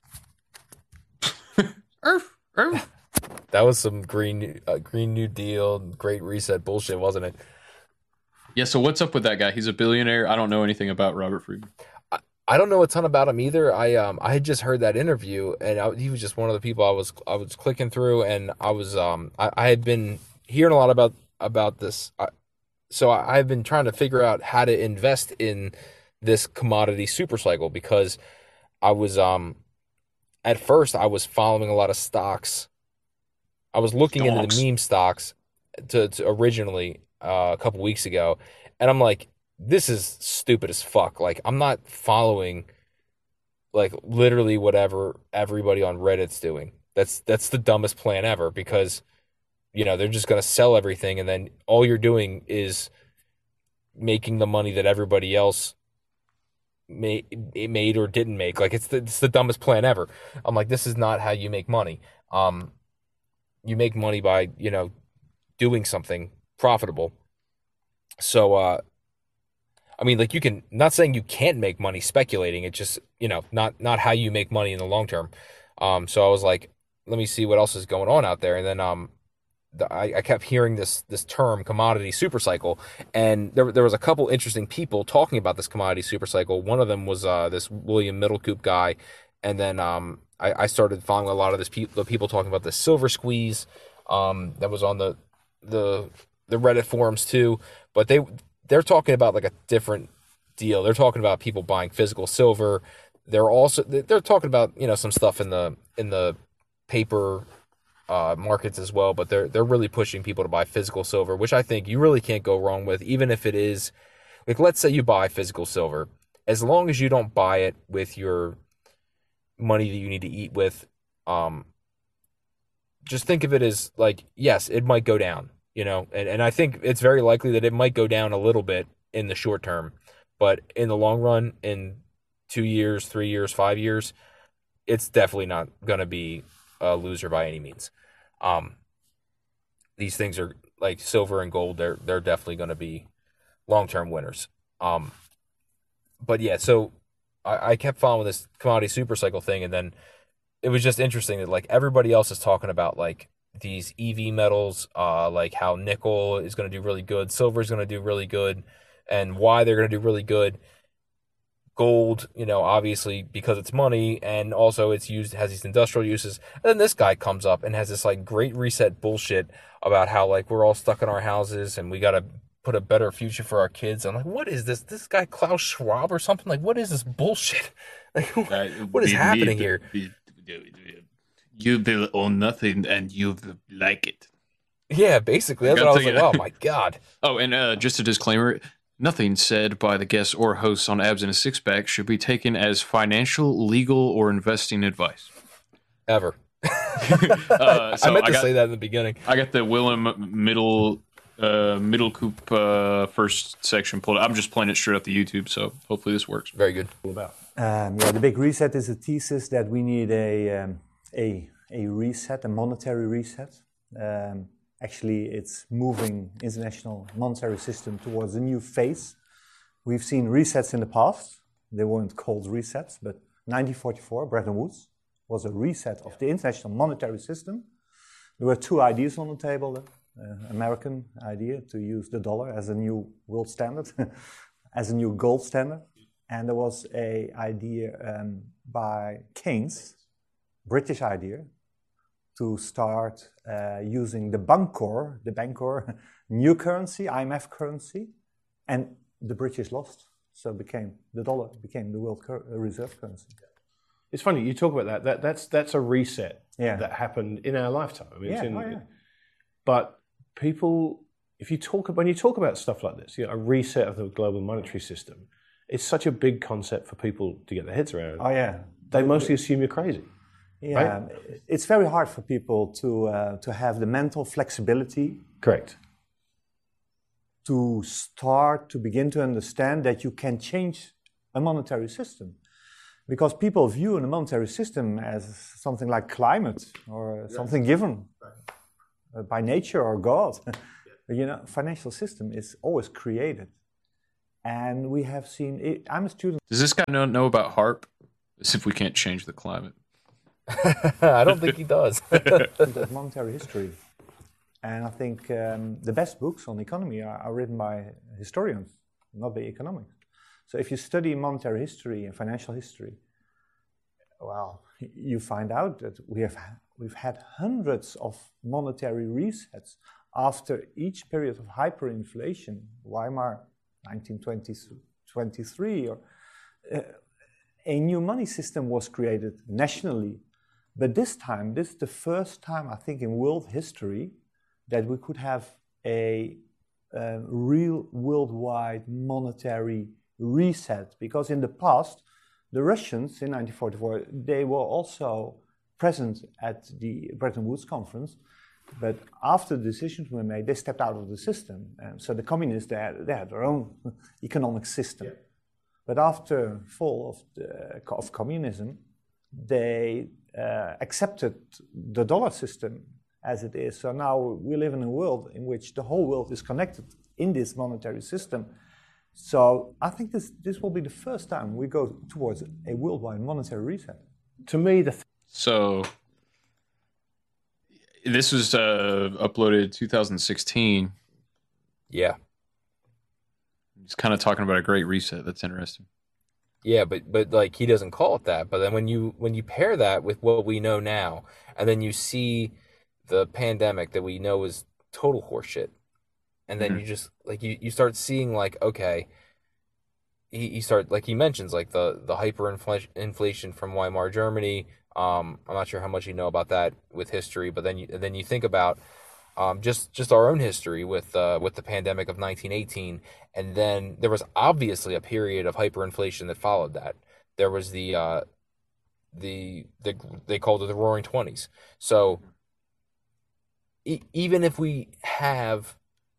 [SPEAKER 3] arf, arf. That was some green, uh, Green New Deal, Great Reset bullshit, wasn't it?
[SPEAKER 1] Yeah, so what's up with that guy? He's a billionaire. I don't know anything about Robert Friedman.
[SPEAKER 3] I, I don't know a ton about him either. I um I had just heard that interview, and I, he was just one of the people I was I was clicking through, and I was um I, I had been hearing a lot about about this. I, so I, I've been trying to figure out how to invest in this commodity super cycle, because I was um at first I was following a lot of stocks. I was looking stocks. into the meme stocks to, to originally uh, a couple weeks ago, and I'm like, this is stupid as fuck. Like, I'm not following like literally whatever everybody on Reddit's doing. That's that's the dumbest plan ever, because you know they're just gonna sell everything, and then all you're doing is making the money that everybody else made made or didn't make. Like, it's the, it's the dumbest plan ever. I'm like, this is not how you make money. Um, you make money by, you know, doing something profitable. So, uh, I mean, like, you can, not saying you can't make money speculating. It's just, you know, not, not how you make money in the long term. Um, so I was like, let me see what else is going on out there. And then, um, the, I, I kept hearing this, this term commodity super cycle. And there, there was a couple interesting people talking about this commodity super cycle. One of them was, uh, this William Middlecoop guy. And then, um, I, I started following a lot of this pe- the people talking about the silver squeeze, um, that was on the, the, the Reddit forums too. But they, they're talking about like a different deal. They're talking about people buying physical silver. They're also, they're talking about, you know, some stuff in the, in the paper, uh, markets as well, but they're, they're really pushing people to buy physical silver, which I think you really can't go wrong with, even if it is like, let's say you buy physical silver, as long as you don't buy it with your money that you need to eat with, um, just think of it as like, yes, it might go down, you know, and, and I think it's very likely that it might go down a little bit in the short term, but in the long run, in two years, three years, five years, it's definitely not going to be a loser by any means. Um, these things are like silver and gold. They're, they're definitely going to be long-term winners. Um, but yeah, so I, I kept following this commodity super cycle thing, and then it was just interesting that like everybody else is talking about like these E V metals, uh, like how nickel is going to do really good, silver is going to do really good, and why they're going to do really good. Gold, you know, obviously because it's money, and also it's used, has these industrial uses. And then this guy comes up and has this like great reset bullshit about how like we're all stuck in our houses and we got to put a better future for our kids. I'm like, what is this? This guy Klaus Schwab or something? Like, what is this bullshit? Like, uh, what is happening here?
[SPEAKER 9] You will own nothing and you will like it.
[SPEAKER 3] Yeah, basically. That's what I was like, oh my God.
[SPEAKER 1] Oh, and uh, just a disclaimer. Nothing said by the guests or hosts on Abs in a Six Pack should be taken as financial, legal, or investing advice.
[SPEAKER 3] Ever.
[SPEAKER 1] uh, so
[SPEAKER 3] I meant
[SPEAKER 1] I
[SPEAKER 3] to
[SPEAKER 1] got,
[SPEAKER 3] say that in the beginning.
[SPEAKER 1] I got the Willem Middle uh, Middlecoop uh, first section pulled. I'm just playing it straight off the YouTube, so hopefully this works.
[SPEAKER 3] Very good.
[SPEAKER 10] About. Um, yeah, the big reset is a thesis that we need a um, a a reset, a monetary reset. Um, Actually, it's moving international monetary system towards a new phase. We've seen resets in the past. They weren't called resets, but nineteen forty-four, Bretton Woods, was a reset of the international monetary system. There were two ideas on the table. Uh, American idea to use the dollar as a new world standard, as a new gold standard. And there was a idea um, by Keynes, British idea, to start uh, using the Bancor, the Bancor new currency, I M F currency, and the British lost, so became the dollar became the world cur- reserve currency.
[SPEAKER 11] It's funny you talk about that. That that's that's a reset
[SPEAKER 10] yeah.
[SPEAKER 11] that happened in our lifetime. I mean,
[SPEAKER 10] yeah,
[SPEAKER 11] it's in,
[SPEAKER 10] oh, yeah.
[SPEAKER 11] But people, if you talk when you talk about stuff like this, you know, a reset of the global monetary system, it's such a big concept for people to get their heads around.
[SPEAKER 10] Oh yeah,
[SPEAKER 11] they mostly assume you're crazy.
[SPEAKER 10] Yeah, right? It's very hard for people to uh, to have the mental flexibility.
[SPEAKER 11] Correct.
[SPEAKER 10] To start to begin to understand that you can change a monetary system. because people view a monetary system as something like climate or yes. something given right. uh, by nature or God. Yeah. You know, financial system is always created. And we have seen, it, I'm a student.
[SPEAKER 1] Does this guy know, know about HARP? As if we can't change the climate.
[SPEAKER 3] I don't think he does.
[SPEAKER 10] That's monetary history. And I think um, the best books on economy are, are written by historians, not by economics. So if you study monetary history and financial history, well, you find out that we have we've had hundreds of monetary resets after each period of hyperinflation, Weimar nineteen twenty-three, or uh, a new money system was created nationally. But this time, this is the first time, I think, in world history that we could have a, a real worldwide monetary reset. Because in the past, the Russians in nineteen forty-four, they were also present at the Bretton Woods conference. But after the decisions were made, they stepped out of the system. And so the communists, they had, they had their own economic system. Yeah. But after fall of, the, of communism, they uh, accepted the dollar system as it is. So now we live in a world in which the whole world is connected in this monetary system. So I think this, this will be the first time we go towards a worldwide monetary reset.
[SPEAKER 11] To me, the th-
[SPEAKER 1] so this was uh, uploaded two thousand sixteen.
[SPEAKER 3] Yeah.
[SPEAKER 1] He's kind of talking about a great reset. That's interesting.
[SPEAKER 3] Yeah, but but like he doesn't call it that. But then when you when you pair that with what we know now, and then you see the pandemic that we know is total horseshit, and then mm-hmm. you just like you, you start seeing like okay, he you start like he mentions like the the hyperinflation inflation from Weimar Germany. Um, I'm not sure how much you know about that with history, but then you then you think about. Um, just just our own history with uh, with the pandemic of nineteen eighteen, and then there was obviously a period of hyperinflation that followed that. There was the uh, the, the they called it the Roaring Twenties. So e- even if we have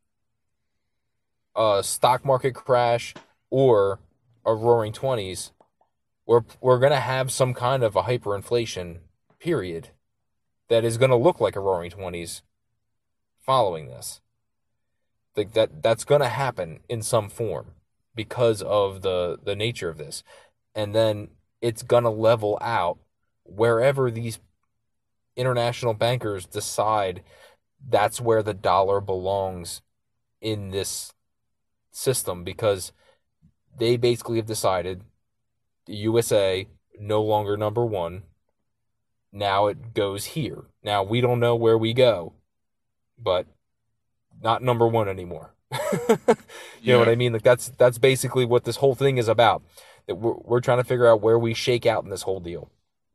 [SPEAKER 3] a stock market crash or a Roaring Twenties, we're we're gonna have some kind of a hyperinflation period that is gonna look like a Roaring Twenties. Following this, like that that's going to happen in some form because of the the nature of this, and then it's going to level out wherever these international bankers decide that's where the dollar belongs in this system, because they basically have decided the U S A no longer number one. Now it goes here. Now we don't know where we go. But not number one anymore. you yeah. know what I mean? Like that's that's basically what this whole thing is about. That we're we're trying to figure out where we shake out in this whole deal.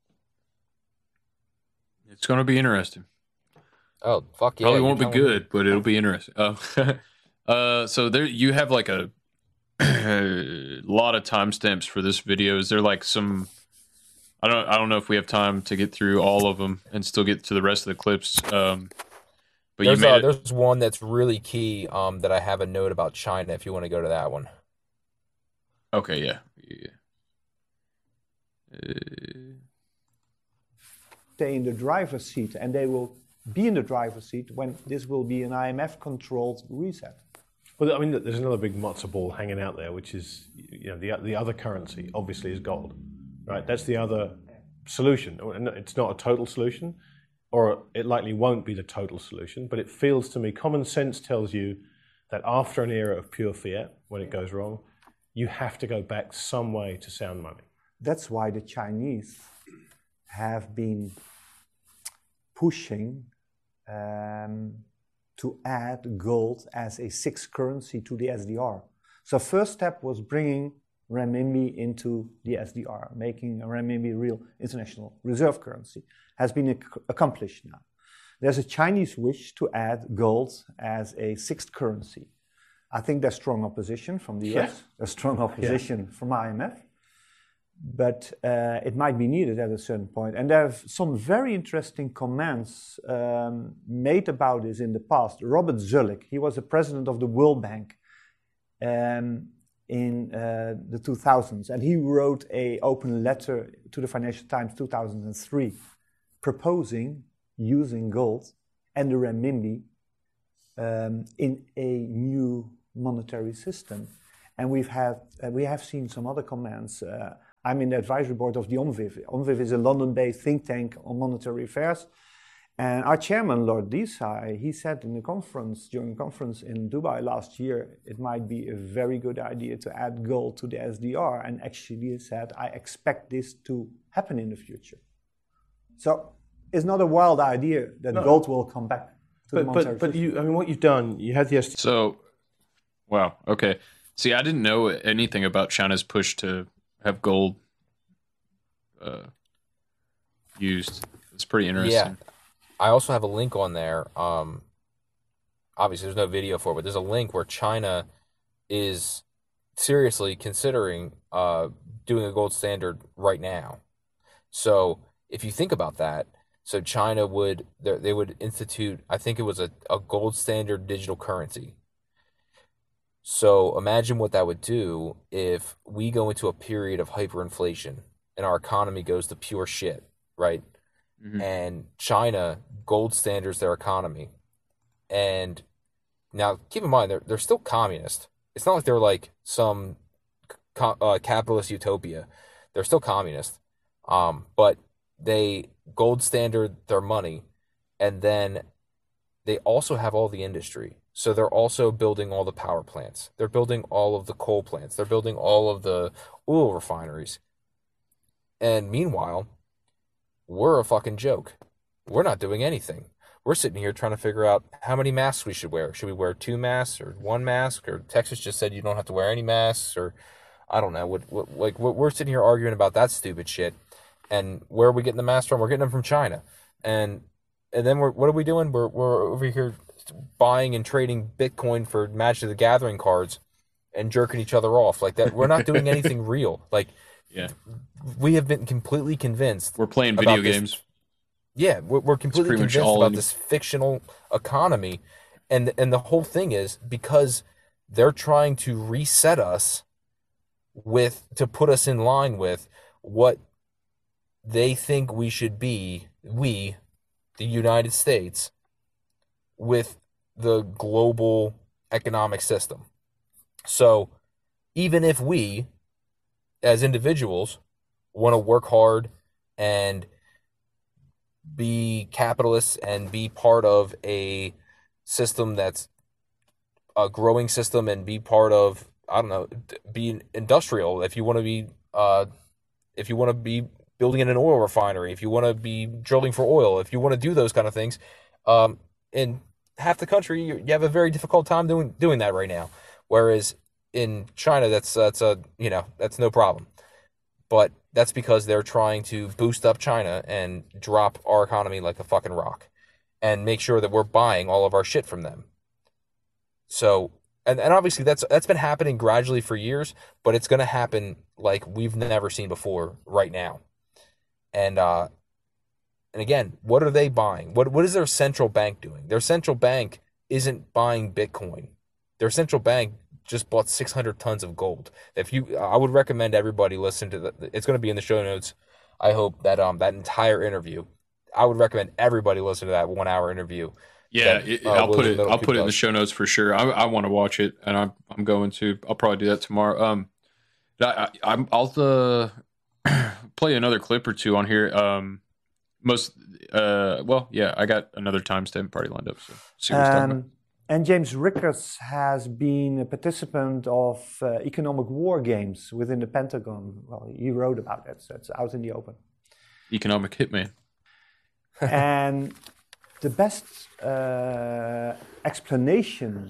[SPEAKER 1] It's going to be interesting.
[SPEAKER 3] Oh fuck yeah!
[SPEAKER 1] Probably won't be good, me. But it'll be interesting. Uh, uh, so there you have like a, a lot of timestamps for this video. Is there like some? I don't I don't know if we have time to get through all of them and still get to the rest of the clips. Um, But
[SPEAKER 3] there's,
[SPEAKER 1] you made
[SPEAKER 3] uh,
[SPEAKER 1] it...
[SPEAKER 3] there's one that's really key um, that I have a note about China if you want to go to that one.
[SPEAKER 1] Okay, yeah. yeah. Uh...
[SPEAKER 10] Stay in the driver's seat, and they will be in the driver's seat when this will be an I M F-controlled reset.
[SPEAKER 11] Well, I mean, there's another big matzo ball hanging out there, which is, you know, the the other currency obviously is gold, right? That's the other solution. It's not a total solution. Or it likely won't be the total solution, but it feels to me, common sense tells you that after an era of pure fiat, when it goes wrong, you have to go back some way to sound money.
[SPEAKER 10] That's why the Chinese have been pushing um, to add gold as a sixth currency to the S D R. So first step was bringing renminbi into the S D R, making a renminbi real international reserve currency, has been ac- accomplished now. There's a Chinese wish to add gold as a sixth currency. I think there's strong opposition from the U S, yeah. there's strong opposition yeah. from I M F, but uh, it might be needed at a certain point. And there are some very interesting comments um, made about this in the past. Robert Zoellick, he was the president of the World Bank. Um, in uh, the two thousands, and he wrote a open letter to the Financial Times two thousand three, proposing using gold and the renminbi um, in a new monetary system. And we've had uh, we have seen some other comments. Uh, I'm in the advisory board of the OMVIV. OMVIV is a London-based think tank on monetary affairs. And our chairman, Lord Desai, he said in the conference, during a conference in Dubai last year, it might be a very good idea to add gold to the S D R. And actually he said, I expect this to happen in the future. So it's not a wild idea that no. gold will come back to
[SPEAKER 11] but,
[SPEAKER 10] the monetary
[SPEAKER 11] But, but
[SPEAKER 10] system.
[SPEAKER 11] you, I mean, what you've done, you had the S D R.
[SPEAKER 1] So, wow, okay. See, I didn't know anything about China's push to have gold uh, used. It's pretty interesting.
[SPEAKER 3] Yeah. I also have a link on there. Um, obviously, there's no video for it, but there's a link where China is seriously considering uh, doing a gold standard right now. So if you think about that, so China would, they would institute, I think it was a, a gold standard digital currency. So imagine what that would do if we go into a period of hyperinflation and our economy goes to pure shit, right? Mm-hmm. And China gold standards their economy. And now keep in mind, they're, they're still communist. It's not like they're like some co- uh, capitalist utopia. They're still communist. Um, but they gold standard their money, and then they also have all the industry. So they're also building all the power plants. They're building all of the coal plants. They're building all of the oil refineries. And meanwhile, we're a fucking joke. We're not doing anything. We're sitting here trying to figure out how many masks we should wear. Should we wear two masks or one mask? Or Texas just said you don't have to wear any masks. Or I don't know. What, what, like we're sitting here arguing about that stupid shit. And where are we getting the masks from? We're getting them from China. And and then we're what are we doing? We're we're over here buying and trading Bitcoin for Magic the Gathering cards and jerking each other off like that. We're not doing anything real. Like,
[SPEAKER 1] yeah,
[SPEAKER 3] we have been completely convinced.
[SPEAKER 1] We're playing video
[SPEAKER 3] this,
[SPEAKER 1] games.
[SPEAKER 3] Yeah, we're, we're completely convinced about in... this fictional economy, and and the whole thing is because they're trying to reset us with to put us in line with what they think we should be. We, the United States, with the global economic system. So even if we, as individuals, want to work hard and be capitalists and be part of a system that's a growing system and be part of, I don't know, be industrial. If you want to be, uh, if you want to be building in an oil refinery, if you want to be drilling for oil, if you want to do those kind of things, um, in half the country, you, you have a very difficult time doing doing that right now. Whereas in China, that's that's a you know that's no problem. But that's because they're trying to boost up China and drop our economy like a fucking rock, and make sure that we're buying all of our shit from them. So, and, and obviously that's that's been happening gradually for years, but it's going to happen like we've never seen before right now. And uh, and again, what are they buying? What what is their central bank doing? Their central bank isn't buying Bitcoin. Their central bank just bought six hundred tons of gold. If you, I would recommend everybody listen to the. It's going to be in the show notes. I hope that um that entire interview. I would recommend everybody listen to that one hour interview.
[SPEAKER 1] Yeah,
[SPEAKER 3] that,
[SPEAKER 1] it,
[SPEAKER 3] uh,
[SPEAKER 1] I'll put it.
[SPEAKER 3] Middleton
[SPEAKER 1] I'll put it in the
[SPEAKER 3] does.
[SPEAKER 1] show notes for sure. I, I want to watch it, and I'm I'm going to. I'll probably do that tomorrow. Um, I, I I'm I'll uh, play another clip or two on here. Um, most uh, well, yeah, I got another timestamp party lined up. So see what we're talking about.
[SPEAKER 10] And James Rickards has been a participant of uh, economic war games within the Pentagon. Well, he wrote about it, so it's out in the open.
[SPEAKER 1] Economic hitman.
[SPEAKER 10] And the best uh, explanation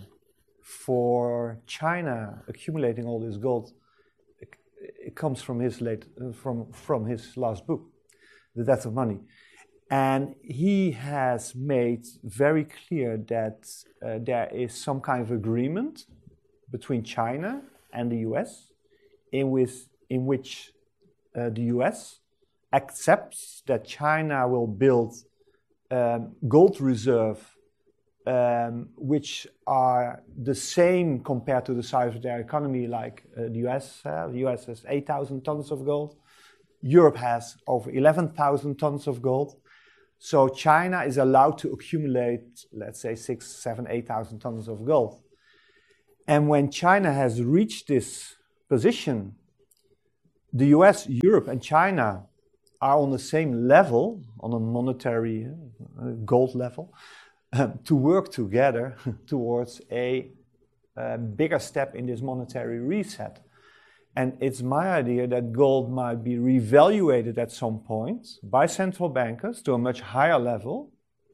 [SPEAKER 10] for China accumulating all this gold, it, it comes from his late uh, from from his last book, The Death of Money. And he has made very clear that uh, there is some kind of agreement between China and the U S in which, in which uh, the U S accepts that China will build um, gold reserve um, which are the same compared to the size of their economy, like uh, the U S. Uh, the U S has eight thousand tons of gold. Europe has over eleven thousand tons of gold. So China is allowed to accumulate, let's say, six, seven, eight thousand tons of gold. And when China has reached this position, the U S, Europe, and China are on the same level, on a monetary uh, gold level, um, to work together towards a uh, bigger step in this monetary reset. And it's my idea that gold might be revaluated at some point by central bankers to a much higher level.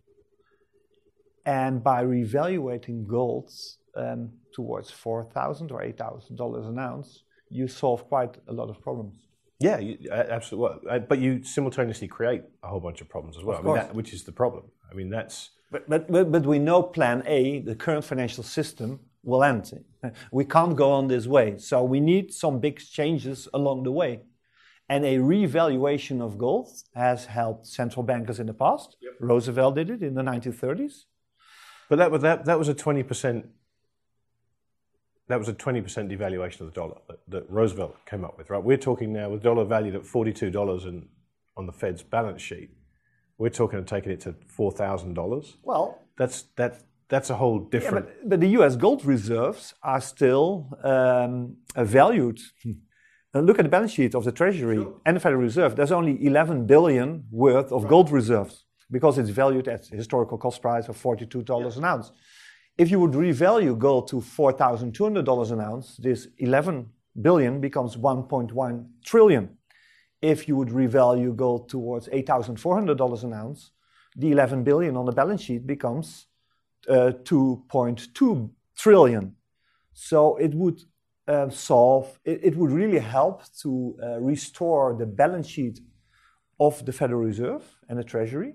[SPEAKER 10] And by revaluating gold um, towards four thousand dollars or eight thousand dollars an ounce, you solve quite a lot of problems.
[SPEAKER 11] Yeah, you, absolutely. But you simultaneously create a whole bunch of problems as well, I mean, that, which is the problem. I mean, that's...
[SPEAKER 10] But, but, but, but we know plan A, the current financial system, will end. We can't go on this way. So we need some big changes along the way. And a revaluation of gold has helped central bankers in the past. Yep. Roosevelt did it in the nineteen thirties.
[SPEAKER 11] But that was, that, that was a twenty percent... That was a twenty percent devaluation of the dollar that, that Roosevelt came up with, right? We're talking now with dollar valued at forty-two dollars in, on the Fed's balance sheet. We're talking of taking it to four thousand dollars.
[SPEAKER 10] Well,
[SPEAKER 11] that's that that's a whole different.
[SPEAKER 10] Yeah, but, but the U S gold reserves are still um, valued. Look at the balance sheet of the Treasury sure. and the Federal Reserve. There's only eleven billion worth of right. gold reserves because it's valued at historical cost price of forty-two dollars yeah. an ounce. If you would revalue gold to four thousand two hundred dollars an ounce, this eleven billion becomes one point one trillion. If you would revalue gold towards eight thousand four hundred dollars an ounce, the eleven billion on the balance sheet becomes uh, two point two trillion. So it would uh, solve, it, it would really help to uh, restore the balance sheet of the Federal Reserve and the Treasury.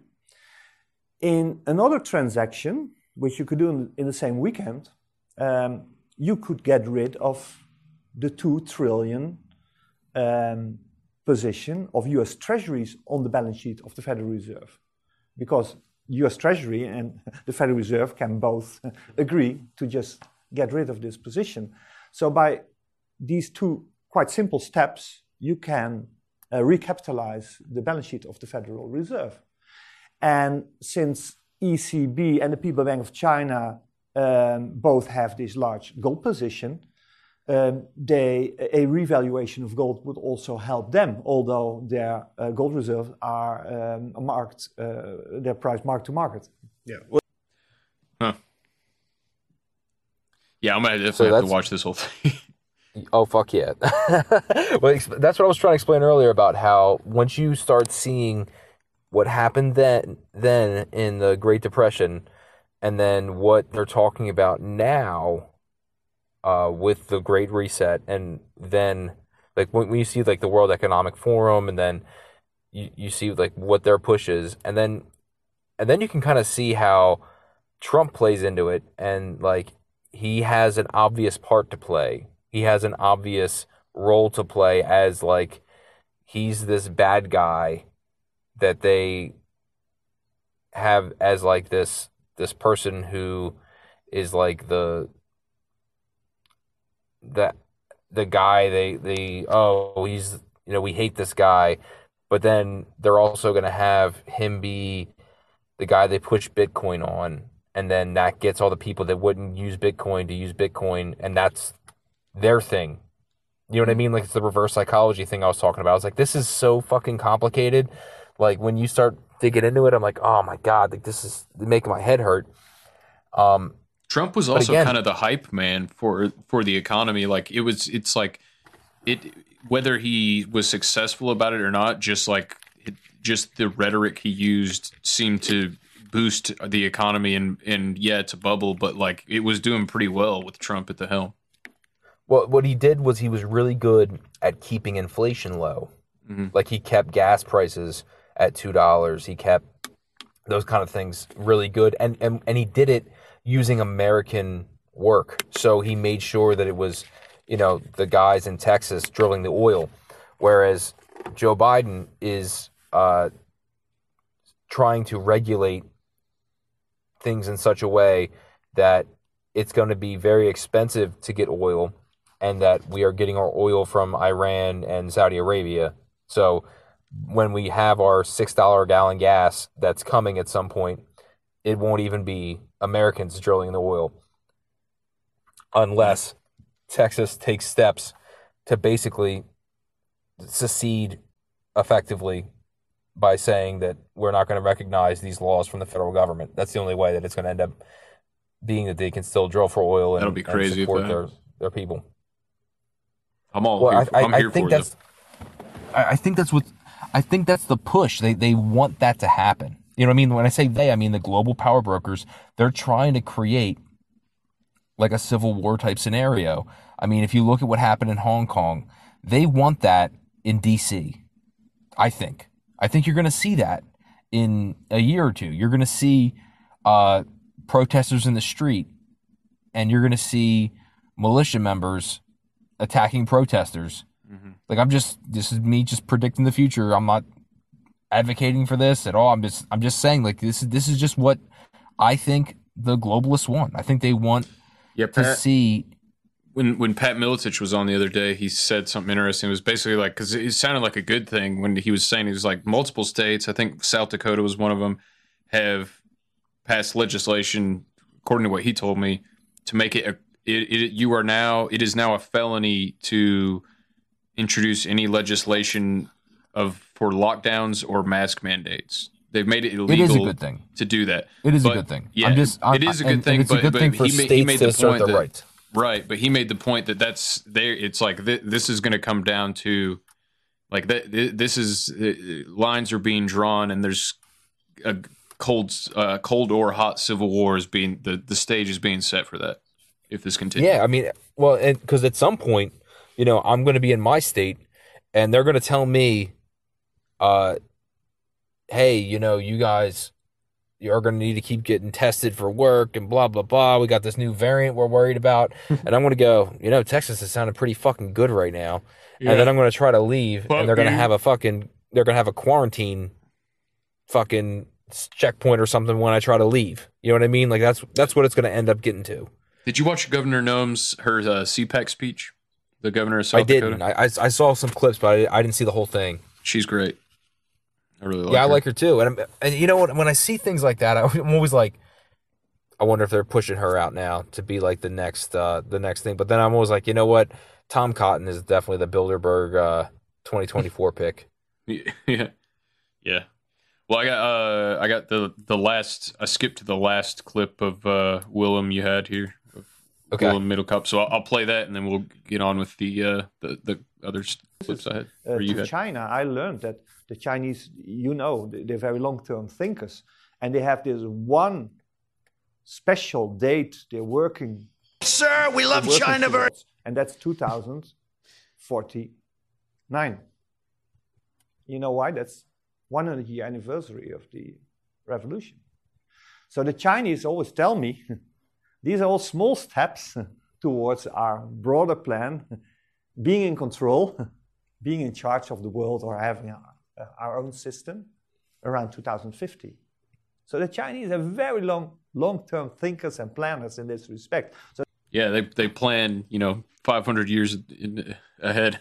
[SPEAKER 10] In another transaction, which you could do in, in the same weekend, um, you could get rid of the two trillion um, position of U S Treasuries on the balance sheet of the Federal Reserve. Because U S Treasury and the Federal Reserve can both agree to just get rid of this position. So by these two quite simple steps, you can uh, recapitalize the balance sheet of the Federal Reserve. And since E C B and the People's Bank of China um, both have this large gold position, um, they, a revaluation of gold would also help them, although their uh, gold reserves are um, marked, uh, their price marked to market.
[SPEAKER 11] Yeah.
[SPEAKER 1] Huh. Yeah, I'm gonna definitely
[SPEAKER 3] so
[SPEAKER 1] have to watch this whole thing.
[SPEAKER 3] Oh, fuck yeah. Well, that's what I was trying to explain earlier about how once you start seeing what happened then, then in the Great Depression, and then what they're talking about now uh, with the Great Reset, and then like when, when you see like the World Economic Forum, and then you, you see like what their push is, and then and then you can kind of see how Trump plays into it, and like he has an obvious part to play. He has an obvious role to play as like he's this bad guy that they have as like this this person who is like the the the guy they they oh he's you know we hate this guy, but then they're also going to have him be the guy they push Bitcoin on, and then that gets all the people that wouldn't use Bitcoin to use Bitcoin, and that's their thing. You know what I mean? Like it's the reverse psychology thing I was talking about. I was like, this is so fucking complicated. Like when you start digging into it, I'm like, oh my God, like this is making my head hurt. Um,
[SPEAKER 1] Trump was also again, kind of the hype man for for the economy. Like it was, it's like it whether he was successful about it or not. Just like it, just the rhetoric he used seemed to boost the economy. And and yeah, it's a bubble, but like it was doing pretty well with Trump at the helm.
[SPEAKER 3] Well, what he did was he was really good at keeping inflation low. Mm-hmm. Like he kept gas prices at two dollars. He kept those kind of things really good. And, and, and he did it using American work. So he made sure that it was, you know, the guys in Texas drilling the oil. Whereas Joe Biden is uh, trying to regulate things in such a way that it's going to be very expensive to get oil, and that we are getting our oil from Iran and Saudi Arabia. So when we have our six dollars a gallon gas that's coming at some point, it won't even be Americans drilling the oil unless Texas takes steps to basically secede effectively by saying that we're not going to recognize these laws from the federal government. That's the only way that it's going to end up being that they can still drill for oil and,
[SPEAKER 1] That'll be crazy
[SPEAKER 3] and support
[SPEAKER 1] if
[SPEAKER 3] their, their people.
[SPEAKER 1] I'm all
[SPEAKER 3] well,
[SPEAKER 1] here
[SPEAKER 3] I,
[SPEAKER 1] for, I'm
[SPEAKER 3] I,
[SPEAKER 1] here
[SPEAKER 3] I think
[SPEAKER 1] for
[SPEAKER 3] that's, I, I think that's what I think that's the push. They they want that to happen. You know what I mean? When I say they, I mean the global power brokers. They're trying to create like a civil war type scenario. I mean, if you look at what happened in Hong Kong, they want that in D C. I think. I think you're going to see that in a year or two. You're going to see uh, protesters in the street, and you're going to see militia members attacking protesters. Mm-hmm. Like I'm just, this is me just predicting the future. I'm not advocating for this at all. I'm just, I'm just saying like this is, this is just what I think the globalists want. I think they want
[SPEAKER 1] yeah,
[SPEAKER 3] to
[SPEAKER 1] Pat,
[SPEAKER 3] see.
[SPEAKER 1] When when Pat Miletich was on the other day, he said something interesting. It was basically like, because it sounded like a good thing when he was saying, he was like, multiple states, I think South Dakota was one of them, have passed legislation, according to what he told me, to make it, a, it, it you are now, it is now a felony to introduce any legislation of for lockdowns or mask mandates. They've made it illegal.
[SPEAKER 3] It is a good thing
[SPEAKER 1] to do that.
[SPEAKER 3] It is
[SPEAKER 1] but,
[SPEAKER 3] a good thing.
[SPEAKER 1] Yeah,
[SPEAKER 3] I'm just, I'm,
[SPEAKER 1] it is a good
[SPEAKER 3] and,
[SPEAKER 1] thing.
[SPEAKER 3] and it's
[SPEAKER 1] but,
[SPEAKER 3] a good
[SPEAKER 1] but
[SPEAKER 3] thing for
[SPEAKER 1] he,
[SPEAKER 3] states
[SPEAKER 1] he made
[SPEAKER 3] to
[SPEAKER 1] the
[SPEAKER 3] assert
[SPEAKER 1] point
[SPEAKER 3] their
[SPEAKER 1] that,
[SPEAKER 3] rights.
[SPEAKER 1] Right, but he made the point that that's there. It's like th- this is going to come down to like that. Th- this is uh, lines are being drawn, and there's a cold, uh, cold or hot civil war is being the the stage is being set for that. If this continues,
[SPEAKER 3] yeah, I mean, well, because at some point, you know, I'm going to be in my state, and they're going to tell me, uh, hey, you know, you guys. You're going to need to keep getting tested for work and blah, blah, blah. We got this new variant we're worried about. And I'm going to go, you know, Texas is sounding pretty fucking good right now. Yeah. And then I'm going to try to leave, but and they're going to have a fucking, they're going to have a quarantine fucking checkpoint or something when I try to leave. You know what I mean? Like that's, that's what it's going to end up getting to.
[SPEAKER 1] Did you watch Governor Noem's, her uh, C PAC speech? The governor of South
[SPEAKER 3] I didn't.
[SPEAKER 1] Dakota?
[SPEAKER 3] I, I, I saw some clips, but I, I didn't see the whole thing.
[SPEAKER 1] She's great. I really like
[SPEAKER 3] yeah,
[SPEAKER 1] her.
[SPEAKER 3] I like her too. And, and you know what? When I see things like that, I'm always like, I wonder if they're pushing her out now to be like the next, uh, the next thing. But then I'm always like, you know what? Tom Cotton is definitely the Bilderberg uh, twenty twenty-four pick.
[SPEAKER 1] Yeah, yeah. Well, I got, uh, I got the the last. I skipped to the last clip of uh, Willem you had here.
[SPEAKER 3] Okay.
[SPEAKER 1] Willem Middle Cup. So I'll, I'll play that, and then we'll get on with the uh, the the other clips I had.
[SPEAKER 10] Uh,
[SPEAKER 1] you
[SPEAKER 10] to
[SPEAKER 1] had.
[SPEAKER 10] China, I learned that the Chinese, you know, they're very long-term thinkers, and they have this one special date they're working.
[SPEAKER 6] Sir, we love China very.
[SPEAKER 10] And that's two thousand forty-nine. You know why? That's one hundred year anniversary of the revolution. So the Chinese always tell me, these are all small steps towards our broader plan, being in control, being in charge of the world, or having our, uh, our own system around two thousand fifty. So the Chinese are very long, long-term thinkers and planners in this respect. So
[SPEAKER 1] yeah, they they plan, you know, five hundred years in, ahead.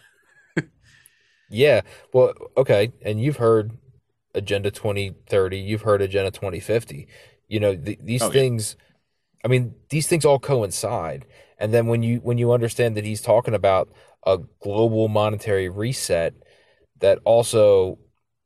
[SPEAKER 3] Yeah, well, okay, and you've heard Agenda twenty thirty, you've heard Agenda twenty fifty. You know, th- these
[SPEAKER 1] oh,
[SPEAKER 3] things, yeah. I mean, these things all coincide. And then when you when you understand that he's talking about a global monetary reset, that also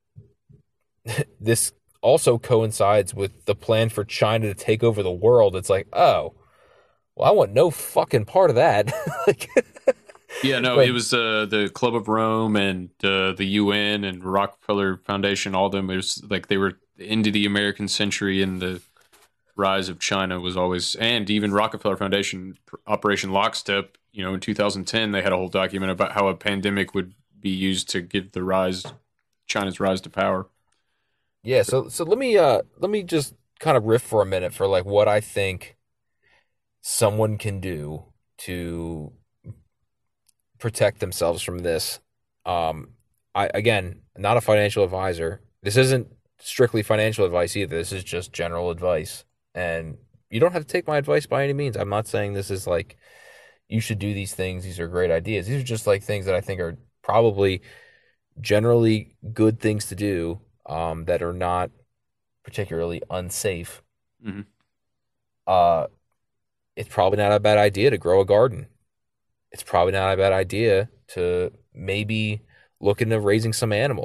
[SPEAKER 3] this also coincides with the plan for China to take over the world. It's like, oh, well, I want no fucking part of that. like,
[SPEAKER 1] yeah, no, but, it was uh, the Club of Rome and uh, the U N and Rockefeller Foundation, all of them. It was like they were into the American century, and the rise of China was always, and even Rockefeller Foundation, Operation Lockstep, you know, in two thousand ten, they had a whole document about how a pandemic would be used to give the rise, China's rise to power.
[SPEAKER 3] Yeah, so so let me uh let me just kind of riff for a minute for like what I think someone can do to protect themselves from this. Um, I again, not a financial advisor. This isn't strictly financial advice either. This is just general advice. And you don't have to take my advice by any means. I'm not saying this is like, you should do these things. These are great ideas. These are just like things that I think are probably generally good things to do, um, that are not particularly unsafe.
[SPEAKER 1] Mm-hmm.
[SPEAKER 3] Uh, it's probably not a bad idea to grow a garden. It's probably not a bad idea to maybe look into raising some animals.